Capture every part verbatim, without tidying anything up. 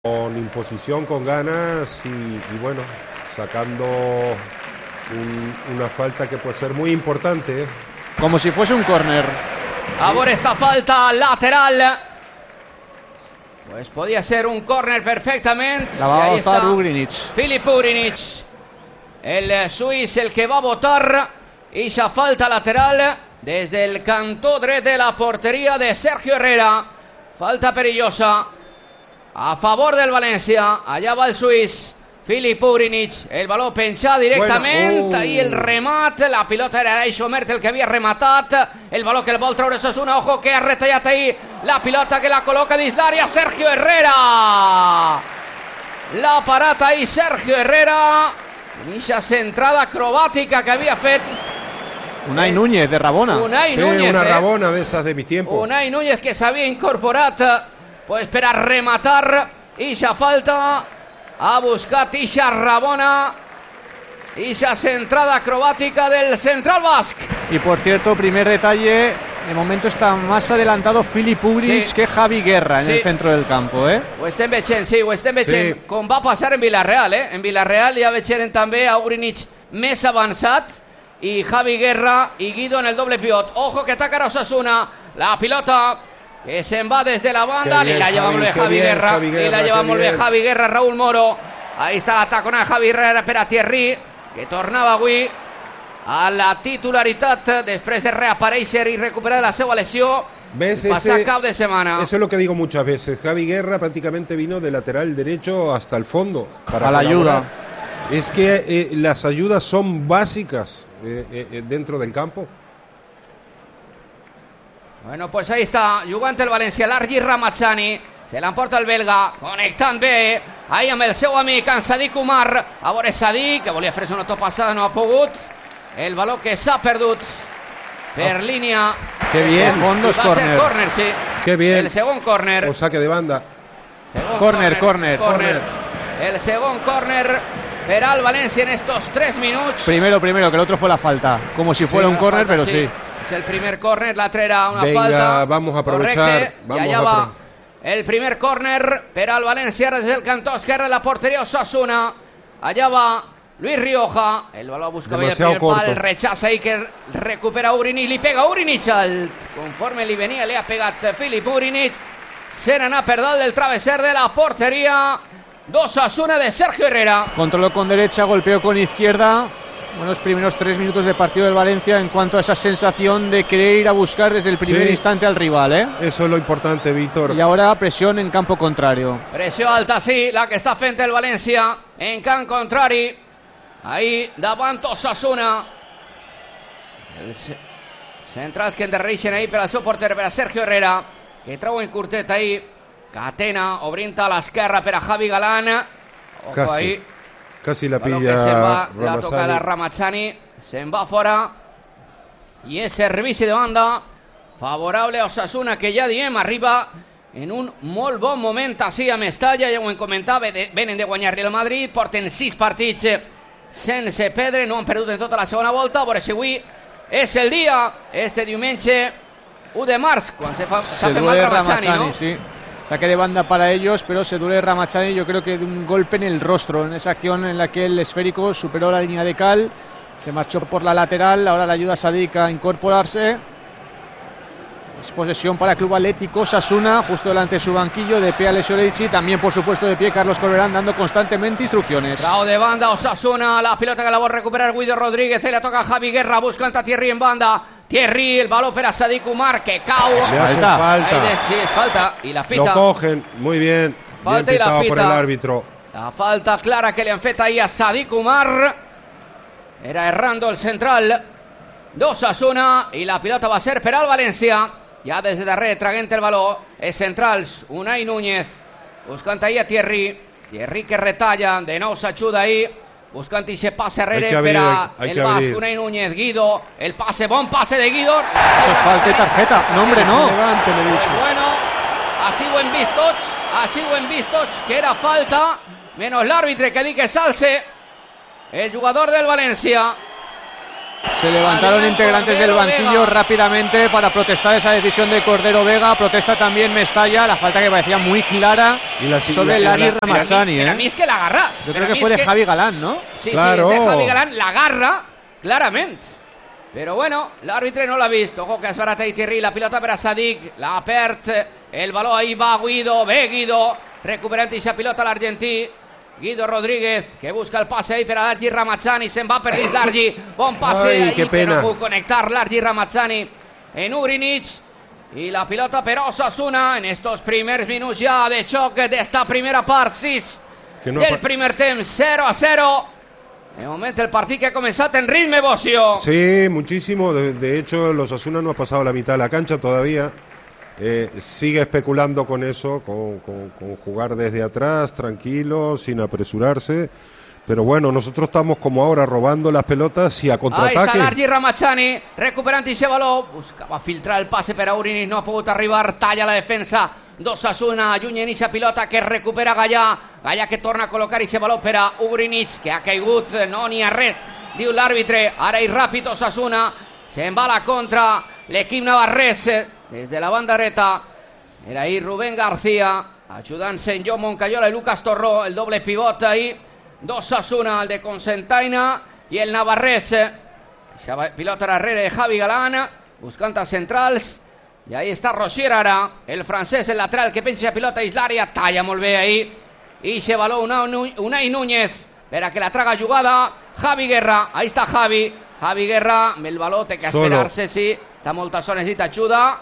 Con imposición, con ganas y, y bueno, sacando un, una falta que puede ser muy importante, ¿eh? Como si fuese un córner. Ahora esta falta lateral. Pues podía ser un córner perfectamente. La va a votar Ugrinic. Filip Ugrinic, el suís, el que va a votar. Y ya falta lateral desde el cantó dret de la portería de Sergio Herrera. Falta perillosa a favor del Valencia. Allá va el suís Filip Ugrinic. El balón penchado directament. Bueno, uh. I el remat. La pilota era d'Aixo Mertel, que havia rematat. El balón que el vol treure Osasuna. Ojo que ha retallat ahir la pilota, que la col·loca dins d'àrea Sergio Herrera. L'ha parat ahir Sergio Herrera. Inicia centrada acrobàtica que havia fet Unai Núñez de Rabona. Unai sí, Núñez, una eh? Rabona de esas de mi tiempo. Unai Núñez, que s'havia incorporat pues per a rematar. Ixa falta ha buscat Ixa Rabona. Ixa centrada acrobática del central basc. Y por cierto, primer detalle, de momento está más adelantado Filip Ugrinic sí. que Javi Guerra en sí. el centro del campo, ¿eh? Ho estem veient, sí, ho estem veient. Sí. Com va passar en Villarreal, ¿eh? En Villarreal ja veiem també a Ugrinic més avançat y Javi Guerra y Guido en el doble pivot. Ojo que ataca a Osasuna. La pilota que se va desde la banda. Y la lleva molt bé Javi Guerra. Javi Guerra. Y la lleva molt bé Javi Guerra, Raúl Moro. Ahí está la tacona de Javi Guerra per a Thierry, que tornava avui a la titularitat després de reaparèixer i recuperar la seva lesió. ¿Ves? Pasa ese, cap de semana. Eso es lo que digo muchas veces. Javi Guerra prácticamente vino de lateral derecho hasta el fondo. Para a la ayuda. Es que eh, las ayudas son básicas eh, eh, dentro del campo. Bueno, pues ahí está, jugant el València, l'Argi Ramazzani. Se l'emporta el belga, connectant bé. Ahí amb el seu amic, en Sadik Umar. A veure Sadik, que volia fer-se una top passada, no ha pogut. El baló que s'ha perdut per oh. línia. Qué bien. Fondo es córner. córner, sí. Qué bien. El segon córner. O saque de banda. Córner, córner. El segon córner per al València en estos tres minuts. Primero, primero, que el otro fue la falta. Como si fuera sí, un córner, pero sí. sí. Es el primer córner, l'altre era una Venga, falta. Vamos a aprovechar. Correcte. Vamos I allà a va el primer córner per al València des del cantó esquerre, la porteria Osasuna. Allà va Luis Rioja. El baló busca bé el primer pal, el rechaza ahí que recupera Ugrinic. Li pega Ugrinic al... conforme li venia, li ha pegat Filip Ugrinic. Se n'anà per dalt del travesser de la porteria d'Osasuna de Sergio Herrera. Controló con derecha, golpeó con izquierda. Buenos primeros tres minutos de partido del Valencia en cuanto a esa sensación de querer ir a buscar desde el primer sí. instante al rival, ¿eh? Eso es lo importante, Víctor. Y ahora presión en campo contrario. Pressió alta, sí, la que està fent el València en camp contrari. Ahí davant Osasuna. Els centrals que endarrereixen ahí per al seu porter, per a Sergio Herrera, que trau en curtet ahí. Catena, obrint a l'esquerra per a Javi Galán. Ojo Casi. ahí. Casi la Baló pilla que se'n va, Ramazzani. la tocada Ramazzani, se'n va fora. I és servici de banda favorable a Osasuna, que ja diem arriba en un molt bon moment així a Mestalla. Ja ho hem comentat, venen de guanyar-li el Madrid, porten sis partits sense perdre, no han perdut en tota la segona volta. A veure si avui és el dia, este diumenge u de març, quan se fa se mal Ramazzani, Ramazzani, ¿no? sí. Saque de banda para ellos, pero se duele Ramazzani, yo creo que de un golpe en el rostro, en esa acción en la que el esférico superó la línea de cal, se marchó por la lateral, ahora le ayuda a Sadik a incorporarse. Es posesión para el Club Atlético Osasuna, justo delante de su banquillo, de pie Alessio Leici, también por supuesto de pie Carlos Corberán, dando constantemente instrucciones. Trao de banda Osasuna, la pilota que la va a recuperar Guido Rodríguez, y la toca Javi Guerra, buscant a Thierry en banda. Thierry, el balón per a Sadik Umar, que cau. Le hace falta. De, sí, es falta. Y la pita. Lo cogen, muy bien. Falta bien y la pita. por el árbitro. La falta clara que le han fet ahí a Sadik Umar. Era errando el central d'Osasuna. Y la pilota va a ser per al València. Ja des de darrere, traguent el baló. És centrals, Unai Núñez. Buscant ahí a Thierry. Thierry que retalla. De nou s'ajuda ahí. Buscant ese pase Herrera per a el Basc, Unai Núñez, Guido, el pase, bon pase de Guido. Eso es falta y tarjeta, no hombre, no. Levante, le dice. Bueno, així ho hem vist tots, així ho hem vist tots, que era falta, menos l'àrbitre que di que s'alce el jugador del València. Se levantaron integrantes del banquillo rápidamente para protestar esa decisión de Cordero Vega. Protesta también Mestalla, la falta que parecía muy clara y la, sobre la, Larry Ramachani. Para mí es que la agarra. Yo creo que fue de que... Javi Galán, ¿no? Sí, claro. sí, de Javi Galán la agarra claramente. Pero bueno, l'àrbitre no l'ha vist. Ojo que es barata i Thierry, la pilota per a Sadik, la perd, el baló ahí va Guido, ve Guido, recuperant eixa pilota l'argentí, Guido Rodríguez, que busca el passe ahí per a Largi Ramachani, se'n va per dins Largi, bon passe Ai, ahí, que que no pena. puc connectar Largi Ramachani en Urinic, y la pilota per Osasuna en estos primers minuts ja de xoc d'esta primera part, sis no del primer temps, cero a cero. De momento el partido que ha comenzado en ritmo, Bocio. Sí, muchísimo. De, de hecho, los Osasuna no ha pasado la mitad de la cancha todavía. Eh, sigue especulando con eso, con, con, con jugar desde atrás, tranquilo, sin apresurarse. Pero bueno, nosotros estamos como ahora robando las pelotas y a contraataque. Ahí está Largi Ramachani, recuperant eixe baló. Buscava filtrar el passe per a Urinic, no ha pogut arribar, talla la defensa d'Osasuna, allunya eixa pilota que recupera Gallà. Gallà que torna a col·locar eixe baló per a Urinic, que ha caigut, no n'hi ha res, diu l'àrbitre. Ara i ràpid Osasuna, se'n va a la contra l'equip navarrès des de la banda dreta. Era ahí Rubén García, ajudant-se en John Moncayola i Lucas Torró, el doble pivot ahí d'Osasuna, el de Cosentaina i el navarrès. Eixa pilota darrere de Javi Galán, buscant els centrals. I ahí està Rosier ara, el francès, el lateral que penja la pilota dins l'àrea, talla molt bé ahí. I se baló Unai Núñez per a que la traga jugada Javi Guerra, ahí está Javi Javi Guerra, el baló té que esperar-se, sí, està molta zona, necessita ajuda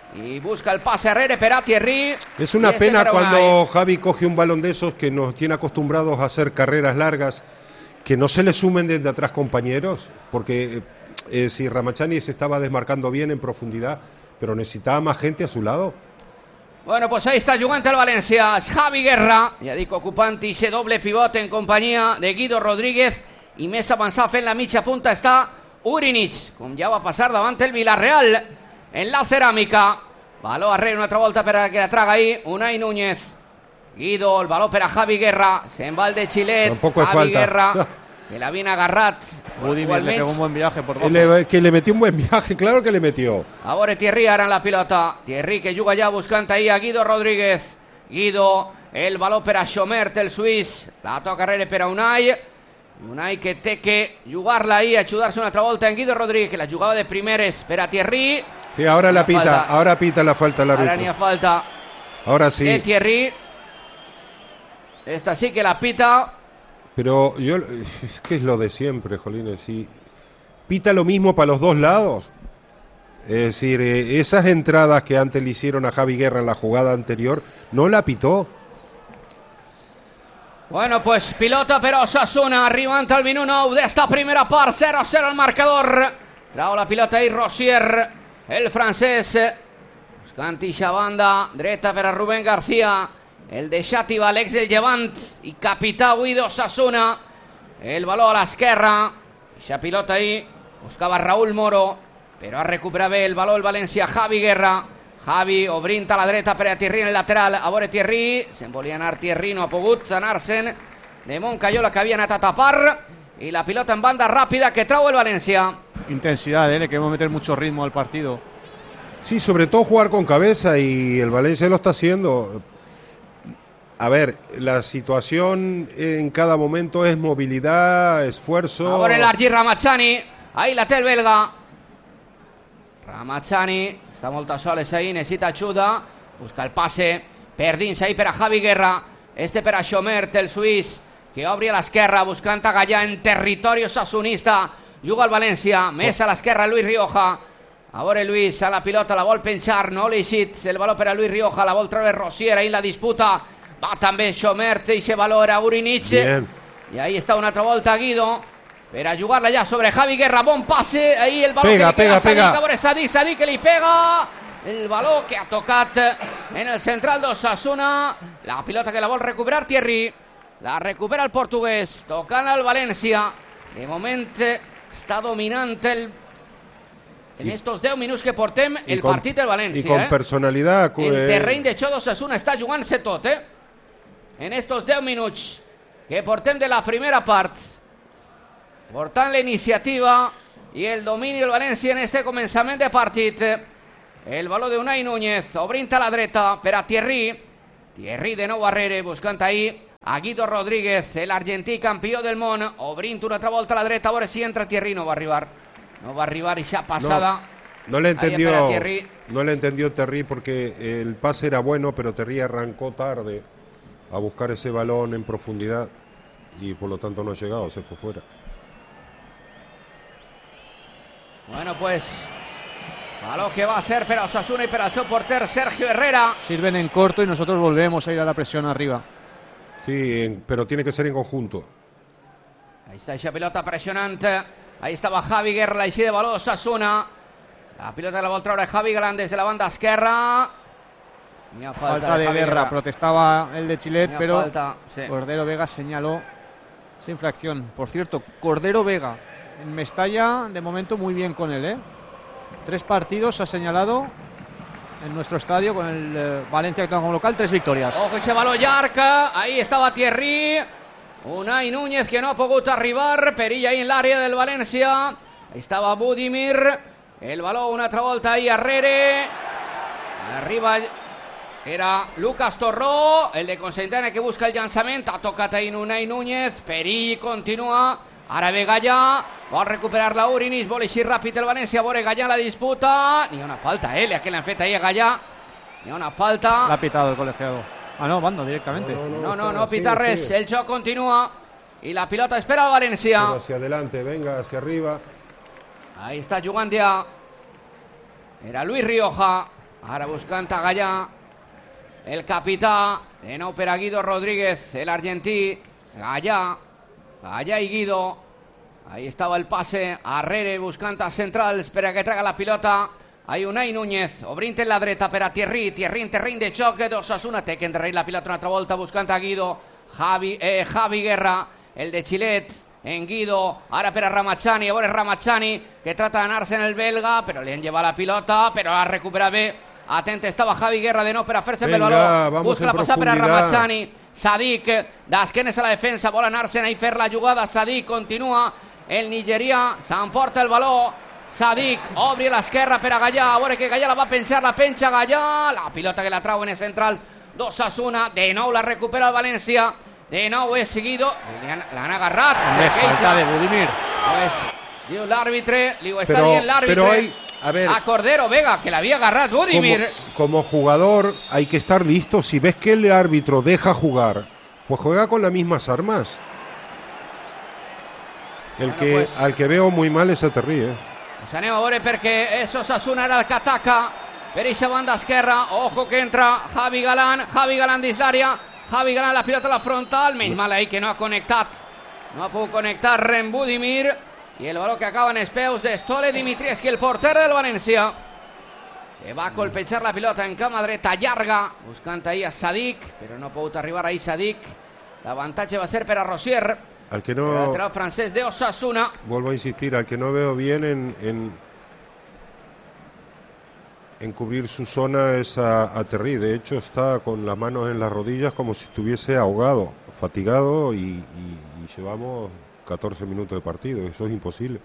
y busca el pase arrere per a Thierry. Es una pena cuando Javi coge un balón de esos que nos tiene acostumbrados a hacer carreras largas, que no se le sumen desde atrás compañeros, porque eh, si Ramachani se estaba desmarcando bien en profundidad, pero necesitaba más gente a su lado. Bueno, pues ahí está jugant el València, Javi Guerra, ja dic, ocupant eixe doble pivot en companyia de Guido Rodríguez, i més avançat fent la mitja punta està Urinic, com ja va passar davant el Villarreal en la ceràmica. Baló arrere una altra volta per a que la traga ahí Unai Núñez. Guido, el baló per a Javi Guerra, se'n va el de Xilet. Tampoco es Javi falta. Guerra, que l'havien agarrat. Budimir le pegó un buen viaje por bajo. Le, que le metió un buen viaje, claro que le metió. A veure Thierry ara en la pilota. Thierry que juga ja buscant ahí a Guido Rodríguez. Guido, el baló per a Chomert, el suís. La toca arrere per a Unai. Unai que té que jugar-la ahí, ajudar-se una altra volta en Guido Rodríguez, que la jugava de primeres per a Thierry. Sí, ahora la pita, falta. ahora pita la falta el árbitro. Ara n'hi ha falta. Ahora sí. De Thierry. Esta sí que la pita. Pero yo, es que es lo de siempre, Jolines, si pita lo mismo para los dos lados. Es decir, eh, esas entradas que antes le hicieron a Javi Guerra en la jugada anterior, no la pitó. Bueno, pues pilota per Osasuna, arribant al minut nou d'esta primera part, cero a cero el marcador. Trau la pilota ahí Rosier, el francès, buscant eixa banda dreta per a Rubén García. El de Xàtiva, l'ex del Llevant i capità avui d'Osasuna. El baló a l'esquerra. Eixa pilota ahí. Buscava Raúl Moro, però ha recuperat bé el baló el València. Javi Guerra. Javi obrint a la dreta per a Thierry en el lateral. A veure Thierry. Se'n volia anar Thierry, no ha pogut anar-se'n. De Moncayola que havia anat a tapar. I la pilota en banda ràpida que trau el València. Intensidad, ¿eh? Le queremos meter mucho ritmo al partido. Sí, sobre todo jugar con cabeza y el Valencia lo está haciendo. A ver, la situación en cada momento es movilidad, esfuerzo. Ahora el Largi Ramachani, ahí la té el belga. Ramachani, està moltes soles ahí, necessita ajuda. Busca el passe, per dins ahí per a Javi Guerra. Este per a Chomert, el suís, que obri a l'esquerra, buscant a Gallà en territori osasonista. Juga el València, més a l'esquerra Luis Rioja. A veure Luis, a la pilota, la vol penjar, no l'ha eixit. El baló per a Luis Rioja, la vol treure Rosier, ahí la disputa. Va també Chomert, eixe baló era Urinic. Bien. I ahí està una altra volta Guido per a jugar-la ja sobre Javi Guerra. Bon passe, ahí el baló pega, que li queda pega, a Sadik. pega. A veure Sadik, Sadik que li pega. El baló que ha tocat en el central d'Osasuna. La pilota que la vol recuperar Thierry. La recupera el portuguès, tocant al València. De moment està dominant el... en estos deu minuts que portem el con, partit del València. Y con eh? personalidad. En eh, terreny de xoc d'Osasuna està jugant-se tot, eh? En estos deu minuts que portem de la primera part, portant la iniciativa i el domini del València en este començament de partit. El valor de Unai Núñez, obrint a la dreta per a Thierry. Thierry de nou darrere, buscant ahir a Guido Rodríguez, l'argentí campió del món, obrint una altra volta a la dreta, a veure si entra Thierry. No va arribar, no va arribar esa pasada. No, no le entendió, no le entendió Thierry porque el pase era bueno, pero Thierry arrancó tarde a buscar ese balón en profundidad y por lo tanto no ha llegado, se fue fuera. Bueno, pues a lo que va a ser para Osasuna y para el seu porter Sergio Herrera. Sirven en corto y nosotros volvemos a ir a la presión arriba. Sí, en, pero tiene que ser en conjunto. Ahí está esa pelota presionante. Ahí estaba Javi Guerra, la de balón Osasuna. La pelota de la volta ahora de Javi Galán desde la banda esquerra. Falta, falta de, de Guerra. Guerra, protestaba el de Chilet, Mira pero falta, sí. Cordero Vega señaló esa infracción. Por cierto, Cordero Vega en Mestalla, de momento muy bien con él, ¿eh? Tres partidos ha señalado en nuestro estadio con el eh, Valencia que toma como local, tres victorias. Ojo ese balón llarga, ahí estaba Thierry. Unai Núñez que no ha pogut arribar, perilla ahí en l'àrea del València. Ahí estaba Budimir. El balón una altra volta ahí Arrere. Arriba era Lucas Torró, el de Consentana que busca el llançament. Ha tocat ahí Unai Núñez. Perill continua. Ara ve Gallà, vol recuperar la Urinis, vol eixir ràpid el València, veure Gallà la disputa. Ni una falta, eh, la que le han fet ahí a Gallà. Ni una falta. La ha pitado el colegiado. Ah, no, bando directamente. No, no, no, no, no pita res, el joc continua. Y la pilota espera al València. Pero hacia adelante, venga, hacia arriba. Ahí está jugant ja. Era Luis Rioja. Ara buscant a Gallà. El capità. De nou per a Guido Rodríguez, el argentí. Gallà. Allá y Guido. Ahí estaba el pase. Arrere buscant a central. Espera que traga la pilota. Hay Unai Núñez. Obrint en la dreta per a Thierry. Thierry en terreny de xoc d'Osasuna. Té que endarrerir la pilota una altra volta buscant a Guido. Javi, eh, Javi Guerra. El de Chilet. En Guido. Ara per a Ramazzani. A veure Ramazzani que trata d'anar-se en el belga. Però li han llevat la pilota. Però la recupera bé. Atent estava Javi Guerra de nou per a fer-se amb el baló. Busca la passada per a Ramazzani. Sadik d'esquenes a la defensa, vol anar-se'n a fer la jugada. Sadik continua, el nigerià s'emporta el baló. Sadik obri a l'esquerra per a Gallà, a veure que Gallà la va penjar, la penja Gallà, la pilota que la trauen els centrals d'Osasuna, de nou la recupera el València, de nou és seguido, l'han agarrat. És falta de Budimir. Pues, diu l'àrbitre, li ho està dient l'àrbitre. A, ver, a Cordero Vega, que la había agarrado Budimir. Como, como jugador hay que estar listo. Si ves que el árbitro deja jugar, pues juega con las mismas armas. El bueno, que, pues, al que veo muy mal es a Thierry, eh. Pues anem a veure perquè és Osasuna era el que ataca per eixa banda esquerra. Ojo que entra Javi Galán, Javi Galán dins l'àrea, Javi Galán la pilota a la frontal, menys mal ahí que no ha connectat, no ha pogut connectar en Budimir. I el baló que acaba en els peus de Stole Dimitrievski, el porter del València, que va colpejar la pilota en cama dreta llarga, buscant ahí a Sadik, però no ha pogut arribar ahí Sadik. L'avantatge va ser per a Rosier, al que no, el lateral francés de Osasuna. Vuelvo a insistir, al que no veo bien en, en, en cubrir su zona es a, a Thierry. De hecho está con las manos en las rodillas como si estuviese ahogado, fatigado y, y, y llevamos catorce minutos de partido, eso es imposible.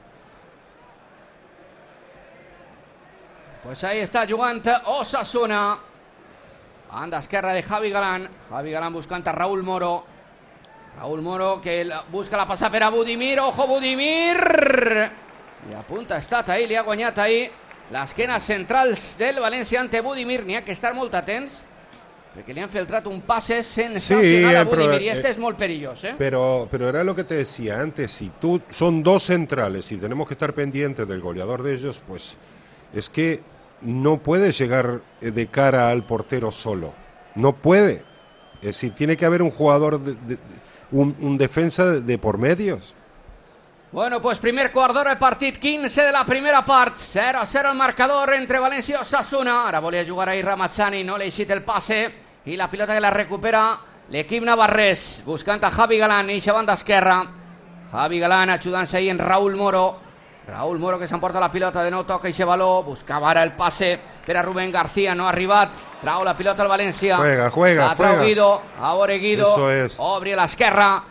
Pues ahí está jugant Osasuna. Banda esquerra de Javi Galán. Javi Galán buscant a Raúl Moro. Raúl Moro que busca la passada per a Budimir. Ojo Budimir. I a punt ha estat ahí, li ha guanyat ahí l'esquena centrals del València ante Budimir. N'hi ha que estar molt atents, porque le han filtrado un pase sensacional sí, a Budimir, pero, y este eh, es muy perilloso, ¿eh? Pero, pero era lo que te decía antes, si tú son dos centrales y tenemos que estar pendientes del goleador de ellos, pues es que no puede llegar de cara al portero solo, no puede. Es decir, tiene que haber un jugador, de, de, un, un defensa de, de por medios. Bueno, pues primer quart d'hora, el partit quinze de la primera part, zero a zero el marcador entre València i Osasuna. Ara volia jugar ahí Ramazzani, no le eixit el passe i la pilota que la recupera l'equip navarrès, buscant a Javi Galán, eixa banda esquerra. Javi Galán ajudant-se ahí en Raúl Moro. Raúl Moro que s'emporta la pilota, de nou toca eixe baló, buscava ara el passe per a Rubén García, no ha arribat, trau la pilota al València. Juega, juega, la trau juega. Guido, a veure Guido, Eso es. obri a l'esquerra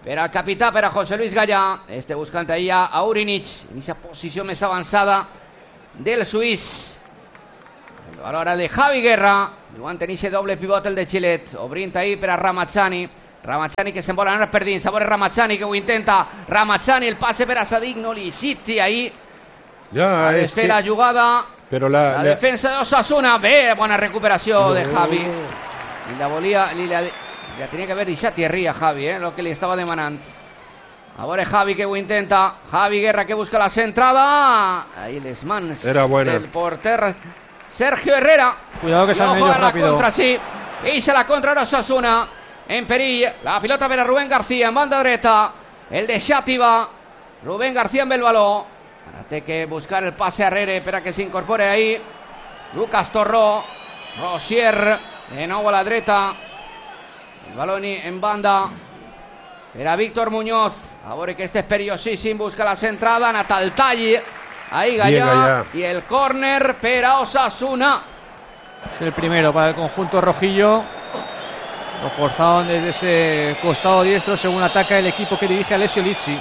per al capità, per a José Luis Gallà. Este buscant allà a Urinic, en aquesta posició més avançada del suís. A l'hora de Javi Guerra, jugant en aquest doble pivot el de Xilet, obrint ahir per a Ramazzani. Ramazzani que se'n vol anar per dins, a veure Ramazzani que ho intenta. Ramazzani, el passe per a Sadik, no li citi ahir. Ja, a desfer que... la jugada, però la, la, la defensa d'Osasuna. Bé, bona recuperació no. de Javi. I la volia, li la, la tenia que haver deixat Thierry a Javi, eh, el que li estava demanant. A veure Javi que ho intenta. Javi Guerra que busca la centrada. Ahí les mans del porter Sergio Herrera. Cuidado que salen ellos rápido. Contra, sí. I se la contra Osasuna. En perill, la pilota per a Rubén García en banda dreta, el de Xàtiva. Rubén García amb el baló. Ara té que buscar el passe arrere per a que s'incorpore ahí Lucas Torró. Rosier de nou a la dreta, el baló en banda per a Víctor Muñoz. A veure que este és perillosíssim, busca la centrada, ha anat al tall ahí Gallà, i el córner per a Osasuna. Es el primero para el conjunto rojillo. Lo forzaron desde ese costado diestro según ataca el equipo que dirige Alessio Lizzi.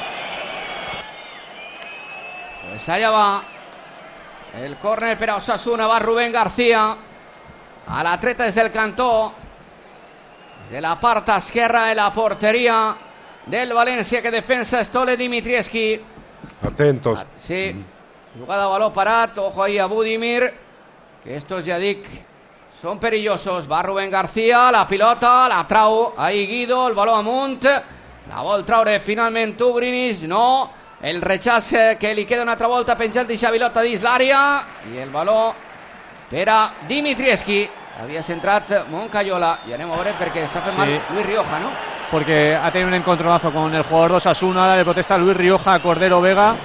Pues allá va el córner per a Osasuna, va Rubén García a la treta desde el cantó, de la part esquerra de la portería del Valencia que defensa Stole Dimitrievski. Atentos. Sí, jugada a baló parat, ojo ahí a Budimir, que estos ya dic son perillosos. Va Rubén García, la pilota, la trau, ahí Guido, el baló amunt, la vol traure finalment Ubrinis, no, el rechaç que li queda una altra volta penjant d'aquesta pilota dins l'àrea, i el baló per a Dimitrievski. Havia centrat Moncayola, i anem a veure perquè s'ha fet sí. mal Luis Rioja, ¿no? Porque ha tenido un encontronazo con el jugador de Osasuna, ahora le protesta Luis Rioja a Cordero Vega.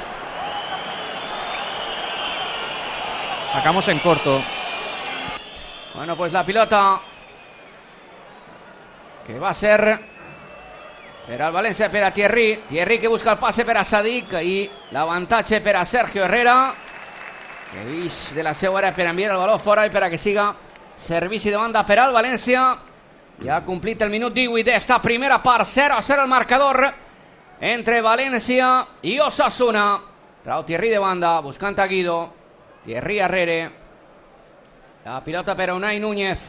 Sacamos en corto. Bueno, pues la pilota que va a ser per al València, per a Thierry. Thierry que busca el passe per a Sadik i l'avantatge per a Sergio Herrera, que ix de la seva àrea per enviar el baló fora i per a que siga servici de banda per al València. Ja ha complit el minut divuit d'esta primera part. Zero a zero el marcador entre València i Osasuna. Trau Thierry de banda, buscant a Guido. Thierry arrere. La pilota per a Unai Núñez,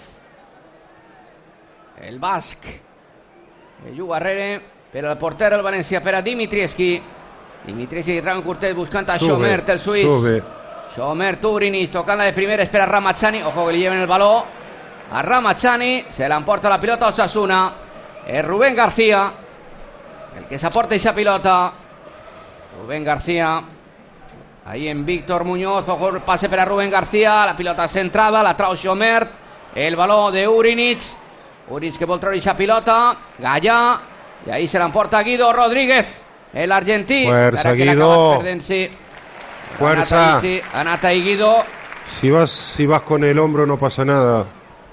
el basc que juga arrere per al porter del València, per a Dimitrievski. Dimitrievski que trau un curtet buscant a Xomert, el suís. Xomert Ubrinis tocant-la de primeres per a Ramazzani. Ojo que li lleven el baló a Ramazzani, se l'emporta la pilota a Osasuna. És Rubén García el que s'aporta aquesta pilota. Rubén García ahí en Víctor Muñoz, ojo el pase para Rubén García, la pilota centrada, la trau Xomert, el baló de Urinic, Urinic que vol treure aquesta pilota, Gallà, i ahí se l'emporta Guido Rodríguez, el argentí. Fuerza Guido, perdent, sí. fuerza, ha sí. anat ahí Guido. Si vas, si vas con el hombro no pasa nada.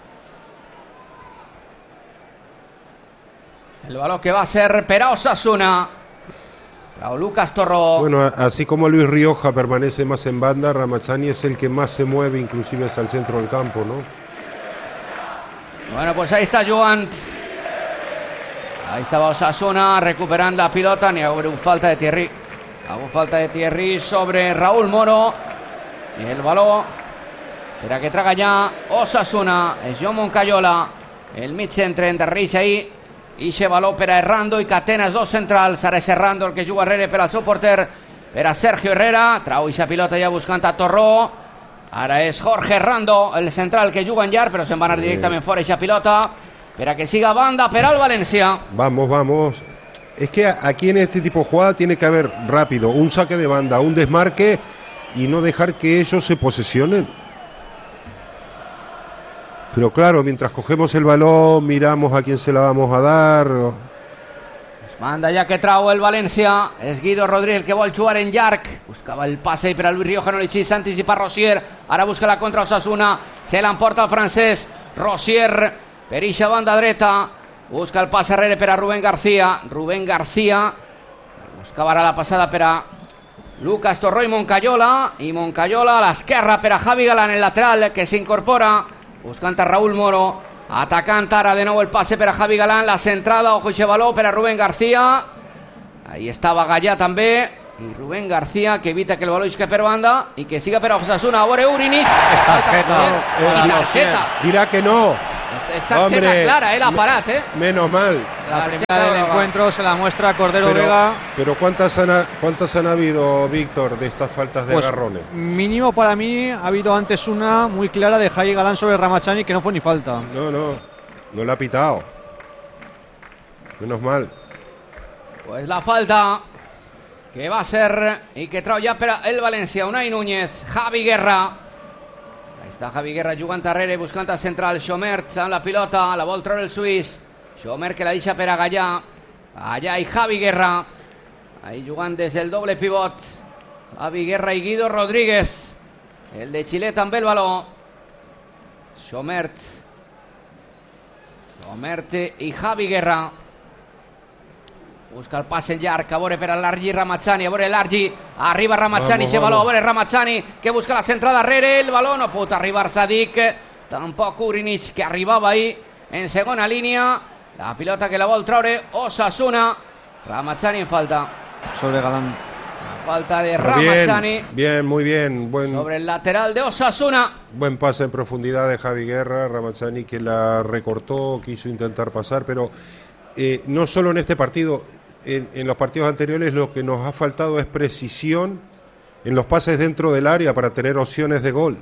El balón que va a ser per a Osasuna. Lucas Torró. Bueno, así como Luis Rioja permanece más en banda, Ramazzani es el que más se mueve, inclusive hacia el centro del campo, ¿no? Bueno, pues ahí está jugant. Ahí estaba Osasuna recuperando la pilota. Ni hago un falta de Thierry. Hago falta de Thierry sobre Raúl Moro. Y el balón per a que traga ja Osasuna. És Joan Moncayola, el mig centre, endarreix ahí. I se baló per a Errando i Catena, els dos centrals. Ara és Errando el que juga arrere per al seu porter, per a Sergio Herrera. Trau ixa pilota ja buscant a Torró. Ara és Jorge Errando, el central que juga en llarg, però se'n va anar directament fora ixa pilota, per a que siga banda per al València. Vamos, vamos. Es que aquí en este tipo de jugada tiene que haber rápido un saque de banda, un desmarque y no dejar que ellos se posesionen. Pero claro, mientras cogemos el balón, miramos a quién se la vamos a dar. Manda ja que trau el València. És Guido Rodríguez que vol jugar en llarg. Buscava el passe per a Luis Rioja, no li xis, anticipa Rosier. Ara busca la contra Osasuna. Se l'emporta el francès. Rosier per ixa banda dreta. Busca el passe arrere per a Rubén García. Rubén García. Buscava ara la passada per a Lucas Torró i Moncayola. I Moncayola a l'esquerra per a Javi Galán, el lateral que s'incorpora. Buscant a Raúl Moro. Atacant ara de nou el passe per a Javi Galán, la centrada, ojo i baló per a Rubén García. Ahí estava Gallà també, i Rubén García que evita que el baló isque per banda i que siga per a Osasuna. A veure Urinic, és tarjeta, eh, tarjeta. Dirá que no. Es tarjeta clara, él ha parat, eh. Menos mal. La primera del encuentro se la muestra Cordero pero, Vega. Pero ¿cuántas han, ¿cuántas han habido, Víctor, de estas faltas de pues, agarrones? Mínimo para mí ha habido antes una muy clara de Javi Galán sobre Ramachani que no fue ni falta. No, no, no la ha pitado. Menos mal. Pues la falta que va a ser y que trau ja per el València. Unai Núñez, Javi Guerra. Ahí està Javi Guerra jugant darrere, buscant al central. Schomert amb la pilota, la vol treure el suís. Schomert que la deixa per a Gallà. Gallà i Javi Guerra. Ahí jugant des del doble pivot. Javi Guerra i Guido Rodríguez. El de Xile també el baló. Schomert. Schomert i Javi Guerra. Busca el passe llarg, a veure per a Largi Ramachani, a veure Largi, arriba Ramachani, se baló, a veure Ramachani, que busca la centrada darrere, el baló no pot arribar Sadik, tampoc Urinic, que arribava ahí en segona línia, la pilota que la vol treure Osasuna, Ramachani en falta. Sobre Galán. La falta de Ramachani. Bien, bien, muy bien. Buen, sobre el lateral de Osasuna. Buen pase en profundidad de Javi Guerra, Ramachani que la recortó, quiso intentar pasar, pero eh, no solo en este partido. En, en los partidos anteriores lo que nos ha faltado es precisión en los pases dentro del área para tener opciones de gol.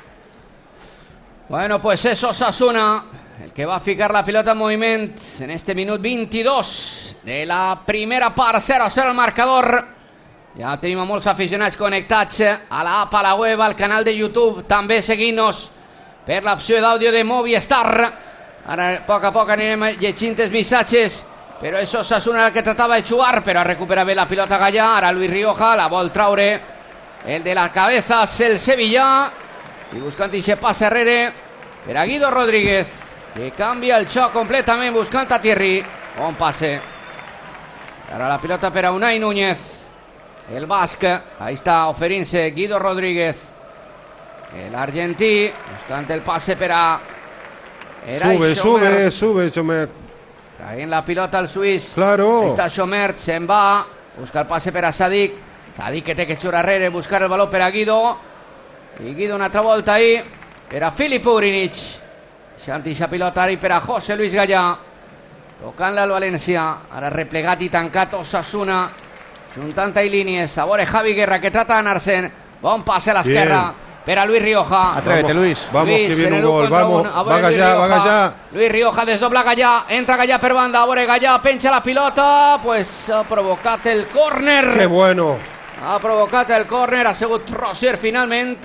Bueno, pues es Osasuna el que va a ficar la pilota en moviment en este minut vint-i-dos de la primera part. Zero a zero el marcador. Ja tenim a molts aficionats connectats a l'app, a la web, al canal de YouTube, també seguint-nos per l'opció d'àudio de Movistar. Ara a poc a poc anirem llegint els missatges. Però és Osasuna el que tratava de jugar, però recupera bé la pilota Gallà. Ara Luis Rioja la vol traure, el de la cabeza és el Sevilla, i buscant aquest passe darrere per a Guido Rodríguez, que canvia el xoc completament buscant a Thierry. Bon passe. Ara la pilota per a Unai Núñez, el basc. Ahí està oferint-se Guido Rodríguez, el argentí, buscant el passe per a Sube, sube, sube, Schomert. Traient la pilota al suís. Claro. Ahí està Schomert, se'n va. Busca el passe per a Sadik. Sadik que té que xurar darrere, buscar el baló per a Guido. I Guido una altra volta ahí per a Filip Urinic. Deixant aquesta pilota ara per a José Luis Gallà. Tocant-la al València. Ara replegat i tancat Osasuna. Juntant ahí línies. A veure Javi Guerra que trata d'anar-se'n. Bon passe a l'esquerra per a Luis Rioja. Atrévete, Luis. Vamos, Luis, que viene un el gol. Vamos, va Gallà, va Gallà. Luis Rioja desdobla Gallà, entra Gallà per banda, a veure Gallà, penja la pilota, pues ha provocat el córner. Qué bueno. Ha provocat el córner, ha sigut Rosier finalment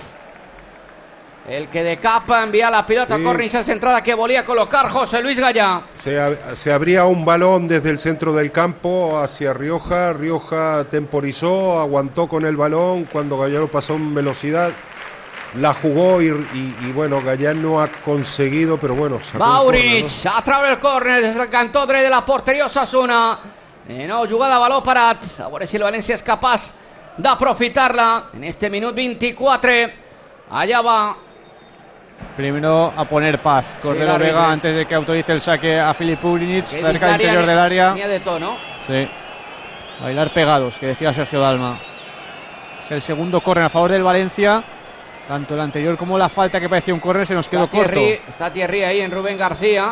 el que de cap envia la pilota sí. a córner, esa centrada que volia colocar José Luis Gallà. Se, se abría un balón desde el centro del campo hacia Rioja, Rioja temporizó, aguantó con el balón, cuando Gallà lo pasó en velocidad, la jugó y, y, y bueno, Gallà no ha conseguido, pero bueno. Va Urinic, ¿no? A treure el córner des del cantó dret de la porteria Osasuna. Eh, no, jugada a baló parat. A veure si el València és capaç d'aprofitar-la en este minut vint-i-quatre. Allá va. Primero a poner paz Cordero sí, Vega antes de que autorice el saque a Filip Urinic, cerca del interior del área. De tono. Sí. Bailar pegados, que decía Sergio Dalma. Es el segundo córner a favor del Valencia. Tanto el anterior como la falta que parecía un córner se nos quedó está corto. Thierry, está Thierry ahí en Rubén García.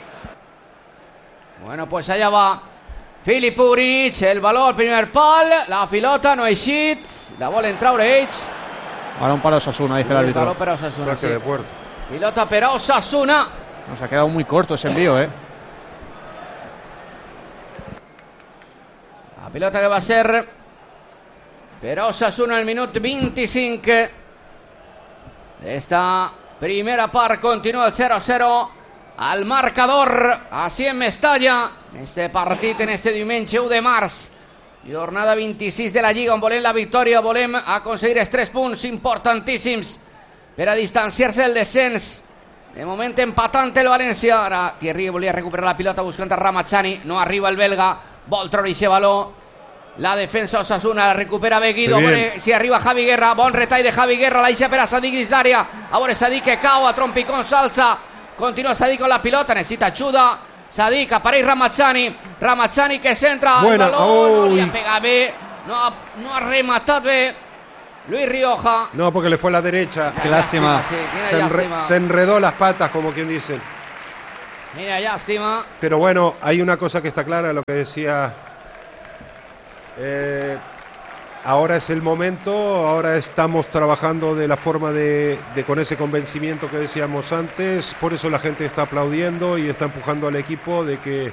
Bueno, pues allá va Filip Urinic, el balón al primer pal, la pilota no hay shit, la bola en traure ells. Balón para Osasuna, dice el árbitro. Balón para Osasuna, saque sí. de puerta. Pilota para Osasuna. Nos ha quedado muy corto ese envío, eh. La pilota que va a ser para Osasuna el minuto veinticinco. Esta primera part continua el zero a zero al marcador, així en Mestalla, en este partit, en este diumenge u de març, jornada vint-i-sis de la Lliga, on volem la victòria, volem aconseguir els tres punts importantíssims per a distanciar-se del descens. De moment empatant el València, ara Thierry volia recuperar la pilota buscant a Ramachani, no arriba el belga, vol treure aquest baló. La defensa Osasuna, la recupera Beguido, si arriba Javi Guerra, bon retall de Javi Guerra, la deixa per a Sadik dins l'àrea, a veure Sadik que cau, a trompicón s'alça, Continúa Sadik con la pilota, necesita ayuda. Sadik, apareix Ramazzani. Ramazzani que centra Buena. el balón. No li Uy. ha pegat bé. No ha, no ha rematat bé Luis Rioja. No, porque le fue a la derecha. Qué lástima. Sí, qué Se, enre- lástima. se enredó las patas, como quien dice. Mira, lástima. Pero bueno, hay una cosa que está clara, lo que decía. Eh, ahora es el momento, ahora estamos trabajando de la forma de, de con ese convencimiento que decíamos antes. Por eso la gente está aplaudiendo y está empujando al equipo de que,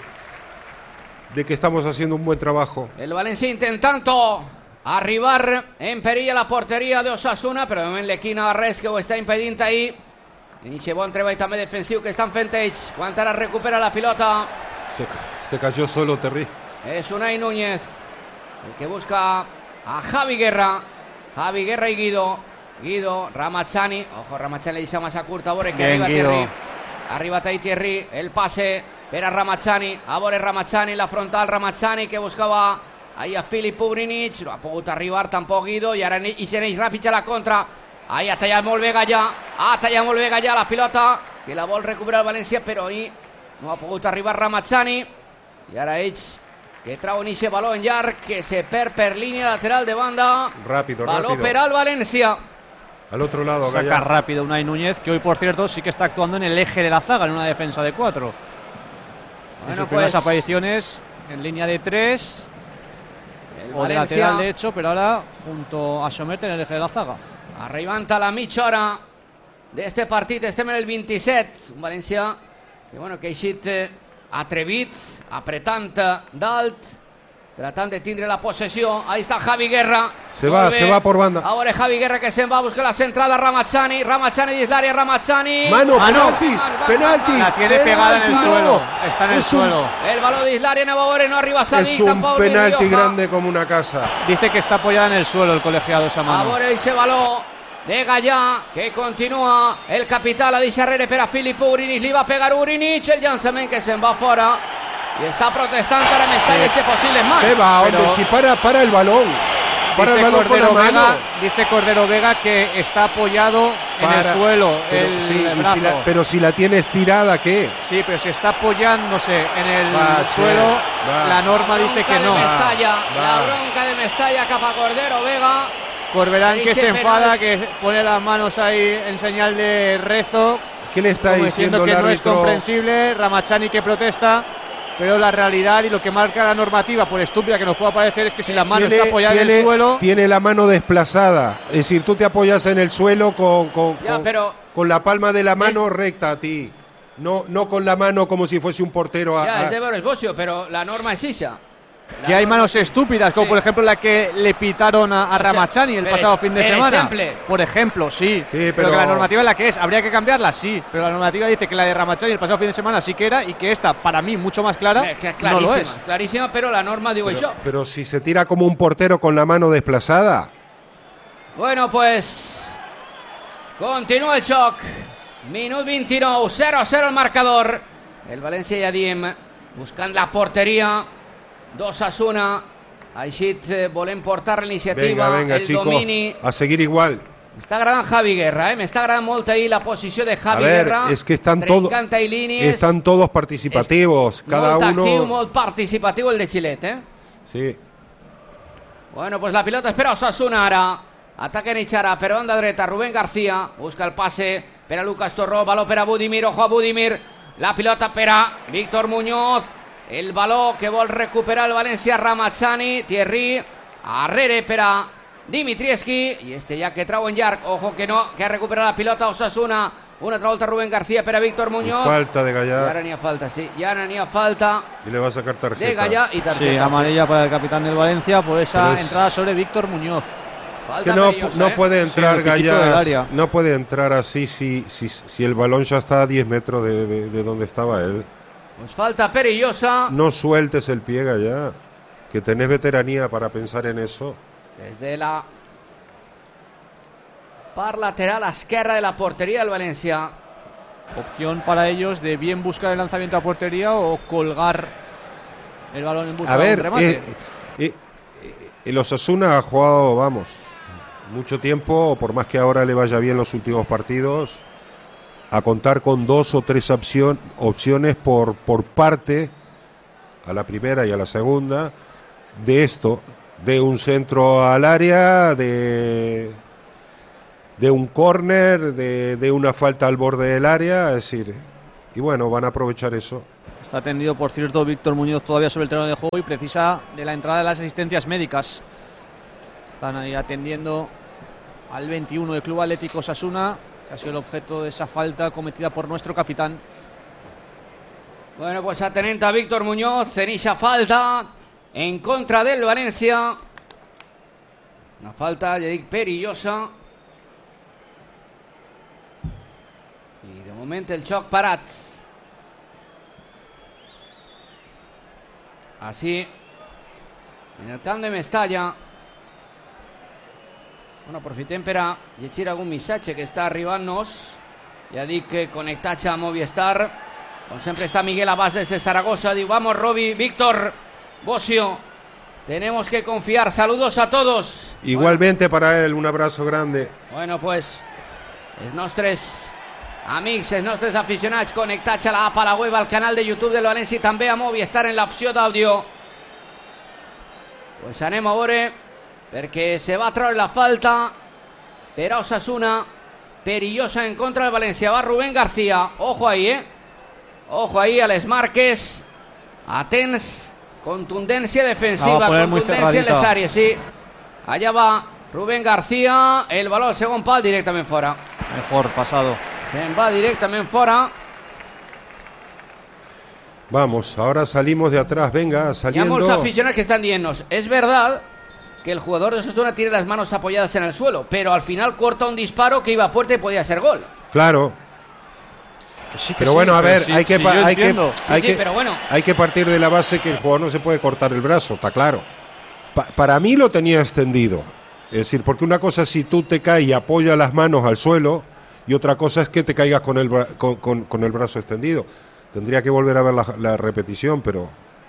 de que estamos haciendo un buen trabajo. El Valencia intentando arribar en perill a la porteria d'Osasuna, però de moment l'equip no res que ho està impedint ahir. Inicia bon treball també defensiu que estan fent ells. Quan ara recupera la pilota Se, se cayó solo Terry. és Unai Núñez el que busca a Javi Guerra. Javi Guerra i Guido. Guido, Ramazzani. Ojo, Ramazzani le deixa massa curta. A veure que Bien, arriba Guido. Thierry. Arriba ahí Thierry. El pase per a Ramazzani. A veure Ramazzani, la frontal Ramazzani que buscava ahí a Filip Ugrinic. No ha pogut arribar tampoc Guido. I ara hi s'aneix ràpid a la contra. Ahí ha tallat molt bé Gallà. Ha tallat molt bé Gallà la pilota. Que la vol recuperar el València, però ahir no ha pogut arribar Ramazzani. I ara ells que trauen ixe baló en llarg que se perd per línia lateral de banda. Rápido, Baló rápido. per al València. Al otro lado, Saca Gallá. rápido Unai Núñez, que hoy por cierto sí que está actuando en el eje de la zaga, en una defensa de cuatro. En Bueno, sus primeras pues, apariciones en línea de tres el o de València lateral de hecho, pero ahora junto a Somerte en el eje de la zaga. arribant a la mitja hora d'este partit. Estem en el vint-i-set. Un València que, bueno, que ha eixit eh, atrevit, apretant eh, dalt, tratant de tindre la possessió. Ahí està Javi Guerra. Se Molt va, bé. se va por banda. A veure Javi Guerra que se'n va a buscar la centrada. Ramazzani, Ramazzani dins l'àrea, Ramazzani. Mano, Mano. penalti, Va, va, penalti. La tiene pegada en el penalti, suelo, no. está en el Es un- suelo. El baló dins l'àrea, anem a veure, no arriba Sadik, Es un tampoc Luis penalti Rioja. grande como una casa. Dice que está apoyada en el suelo el colegiado esa A mano. veure ese baló de Gallà que continua. El capità la deixa darrere per a Filip Ugrinic. Li va pegar Ugrinic, el llançament que se'n va fora i està protestant ara Mestalla ese posible más. ¿Qué va, hombre? Pero- Si para, para el balón. Para el Dice balón con la Cordero, mano. Vega, dice Cordero Vega que está apoyado en el Para. suelo Pero, el sí, y brazo. si la, pero si la tiene estirada, ¿qué? Sí, pero si está apoyándose en el Va, suelo, che, va. la norma dice que Bronca no. de Mestalla, Va, la va. bronca de Mestalla cap a Cordero Vega. Corberán que Dice se enfada, penal. que pone las manos ahí en señal de rezo, ¿Qué le está como diciendo diciendo que el no es árbitro? comprensible. Ramazzani que protesta, pero la realidad y lo que marca la normativa, por estúpida que nos pueda parecer, es que si la mano Tiene- está apoyada en tiene- el suelo, Tiene la mano desplazada. Es decir, tú te apoyas en el suelo con, con, Ya, con- pero- con la palma de la mano recta a ti. No, no con la mano como si fuese un portero. a- Ya, a- es de Boris Bocio, pero la norma es esa. La que hay norma- manos estúpidas, como Sí. por ejemplo la que le pitaron a, a sea, Ramazzani el per pasado ex- fin de per semana. exemple. Por ejemplo, sí. Sí, pero, pero- que la normativa es la que es. ¿Habría que cambiarla? Sí. Pero la normativa dice que la de Ramazzani el pasado fin de semana sí que era y que esta, para mí, mucho más clara, Eh, que no lo clarísima, es. clarísima, pero la norma digo pero, yo. pero si se tira como un portero con la mano desplazada. Bueno, pues continúa el xoc. Minut vint-i-nou, zero a zero el marcador. El València ja diem buscant la porteria d'Osasuna. Així eh, volem portar Venga, l'iniciativa, venga, el chicos. domini. A seguir igual. M'està agradant Javi Guerra, eh? M'està agradant molt ahir la posició de A Javi ver, Guerra. es que están todos trencant ahí línies. están todos participativos. Cada molt uno. actiu, molt participatiu el de Xilet, eh? Sí. Bueno, pues la pilota espera Osasuna ara. Ataca Nichara, per banda dreta, Rubén García. Busca el pase per a Lucas Torró. Baló per a Budimir, ojo a Budimir. La pilota per a Víctor Muñoz. El baló que vol recuperar el València, Ramazzani. Thierry, arrere per a Dimitrievski. I este ja que trau en llarg. Ojo que no, que ha recuperat la pilota Osasuna. Una altra volta Rubén García per a Víctor Y Muñoz. falta de I ara Gallá. n'hi ha falta, sí. I ara n'hi ha falta Y le va a sacar tarjeta. de Gallà i targeta. Sí, amarilla para el capitán del Valencia por esa Pero es- entrada sobre Víctor Muñoz. Falta Que no, perillosa, no eh. puede entrar Sí, el piquito del Gallá. área. No puede entrar así si, si, si el balón ya está a diez metros de, de- de donde estaba él. Pues falta perillosa. No sueltes el pie, Gallá. Que tenés veteranía para pensar en eso. Desde la par lateral esquerra de la portería del Valencia. Opción para ellos de bien buscar el lanzamiento a portería o colgar el balón en busca A de un ver, remate. eh, eh, eh, el Osasuna ha jugado, vamos, mucho tiempo, por más que ahora le vaya bien los últimos partidos. a contar con dos o tres opción, opciones por, por parte, a la primera y a la segunda, de esto, de un centro al área, de, de un córner, de, de una falta al borde del área, es decir, y bueno, van a aprovechar eso. Está atendido, por cierto, Víctor Muñoz todavía sobre el terreno de juego y precisa de la entrada de las asistencias médicas. Están ahí atendiendo al veintiuno del Club Atlético Osasuna, que ha sido el objeto de esa falta cometida por nuestro capitán. Bueno, pues atenta a Víctor Muñoz en esa falta en contra del Valencia. Una falta, ya digo, perillosa. Y de momento el xoc parat. Así, en el camp de Mestalla. Bueno, aprofitem per a llegir algun missatge que està arribant-nos. Ja dic que connectats a Movistar. Com sempre está Miguel Abás desde Zaragoza. Diu, vamos Robi, Víctor, Bocio, tenemos que confiar. Saludos a todos. Igualmente bueno, para él, un abrazo grande. Bueno, pues, els nostres amics, els nostres aficionats connectats a l'app, a la web, al canal de YouTube del València i també a Movistar en l'opció d'àudio. Pues anem a veure, perquè se va treure la falta per a Osasuna, perillosa en contra del València. Va Rubén García, ojo ahí, eh? Ojo ahí a les marques, atents, contundència defensiva, contundència en les àrees, sí. Allá va Rubén García, el balón al segon pal directament fora. Mejor pasado. Se'n va directament fora. Vamos, ahora salimos de atrás, venga, saliendo. Hi ha molts aficionats que están dient-nos, es verdad que el jugador de Osasuna tiene las manos apoyadas en el suelo, pero al final corta un disparo que iba a puerta y podía ser gol. Claro. Que sí, que pero sí, bueno, a pero ver, sí, hay, que, sí, pa hay, que, sí, hay, sí, que, pero bueno. hay que partir de la base que el jugador no se puede cortar el brazo, está claro. Pa para mí lo tenía extendido. Es decir, porque una cosa es si tú te caes y apoyas las manos al suelo, y otra cosa es que te caigas con el, con, con, con el brazo extendido. Tendría que volver a ver la, la repetición, pero...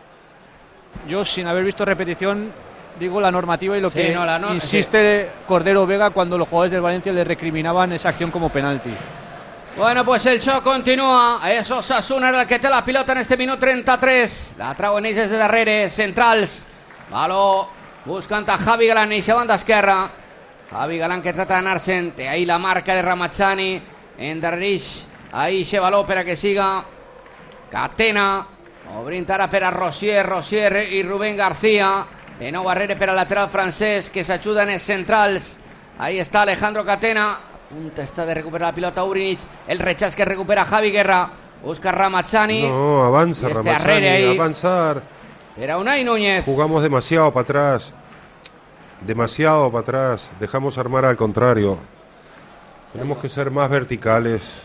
Yo, sin haber visto repetición, digo la normativa y lo que sí, no, la no insiste sí. Cordero Vega cuando los jugadores del Valencia le recriminaban esa acción como penalti. Bueno, pues el xoc continua. És Osasuna el que té la pilota en este minut trenta-tres. La trauen ells des de darrere, centrals. Baló buscant a Javi Galán, eixa banda esquerra. Javi Galán que trata d'anar-se'n. Té ahí la marca de Ramazzani. Endarrerix ahí eixe baló per a que siga Catena. Obrint ara per a Rosier, Rosier i Rubén García. De nou darrere per al lateral francès que s'ajuden els centrals. Ahí està Alejandro Catena. Punta está de recuperar la pilota Urinich. El rechazo que recupera Javi Guerra. Busca Ramazzani. No, avanza este Ramazzani. Ahí. Avanzar. Era Unai Núñez. Jugamos demasiado para atrás. Demasiado para atrás. Dejamos armar al contrario. Tenemos que ser más verticales.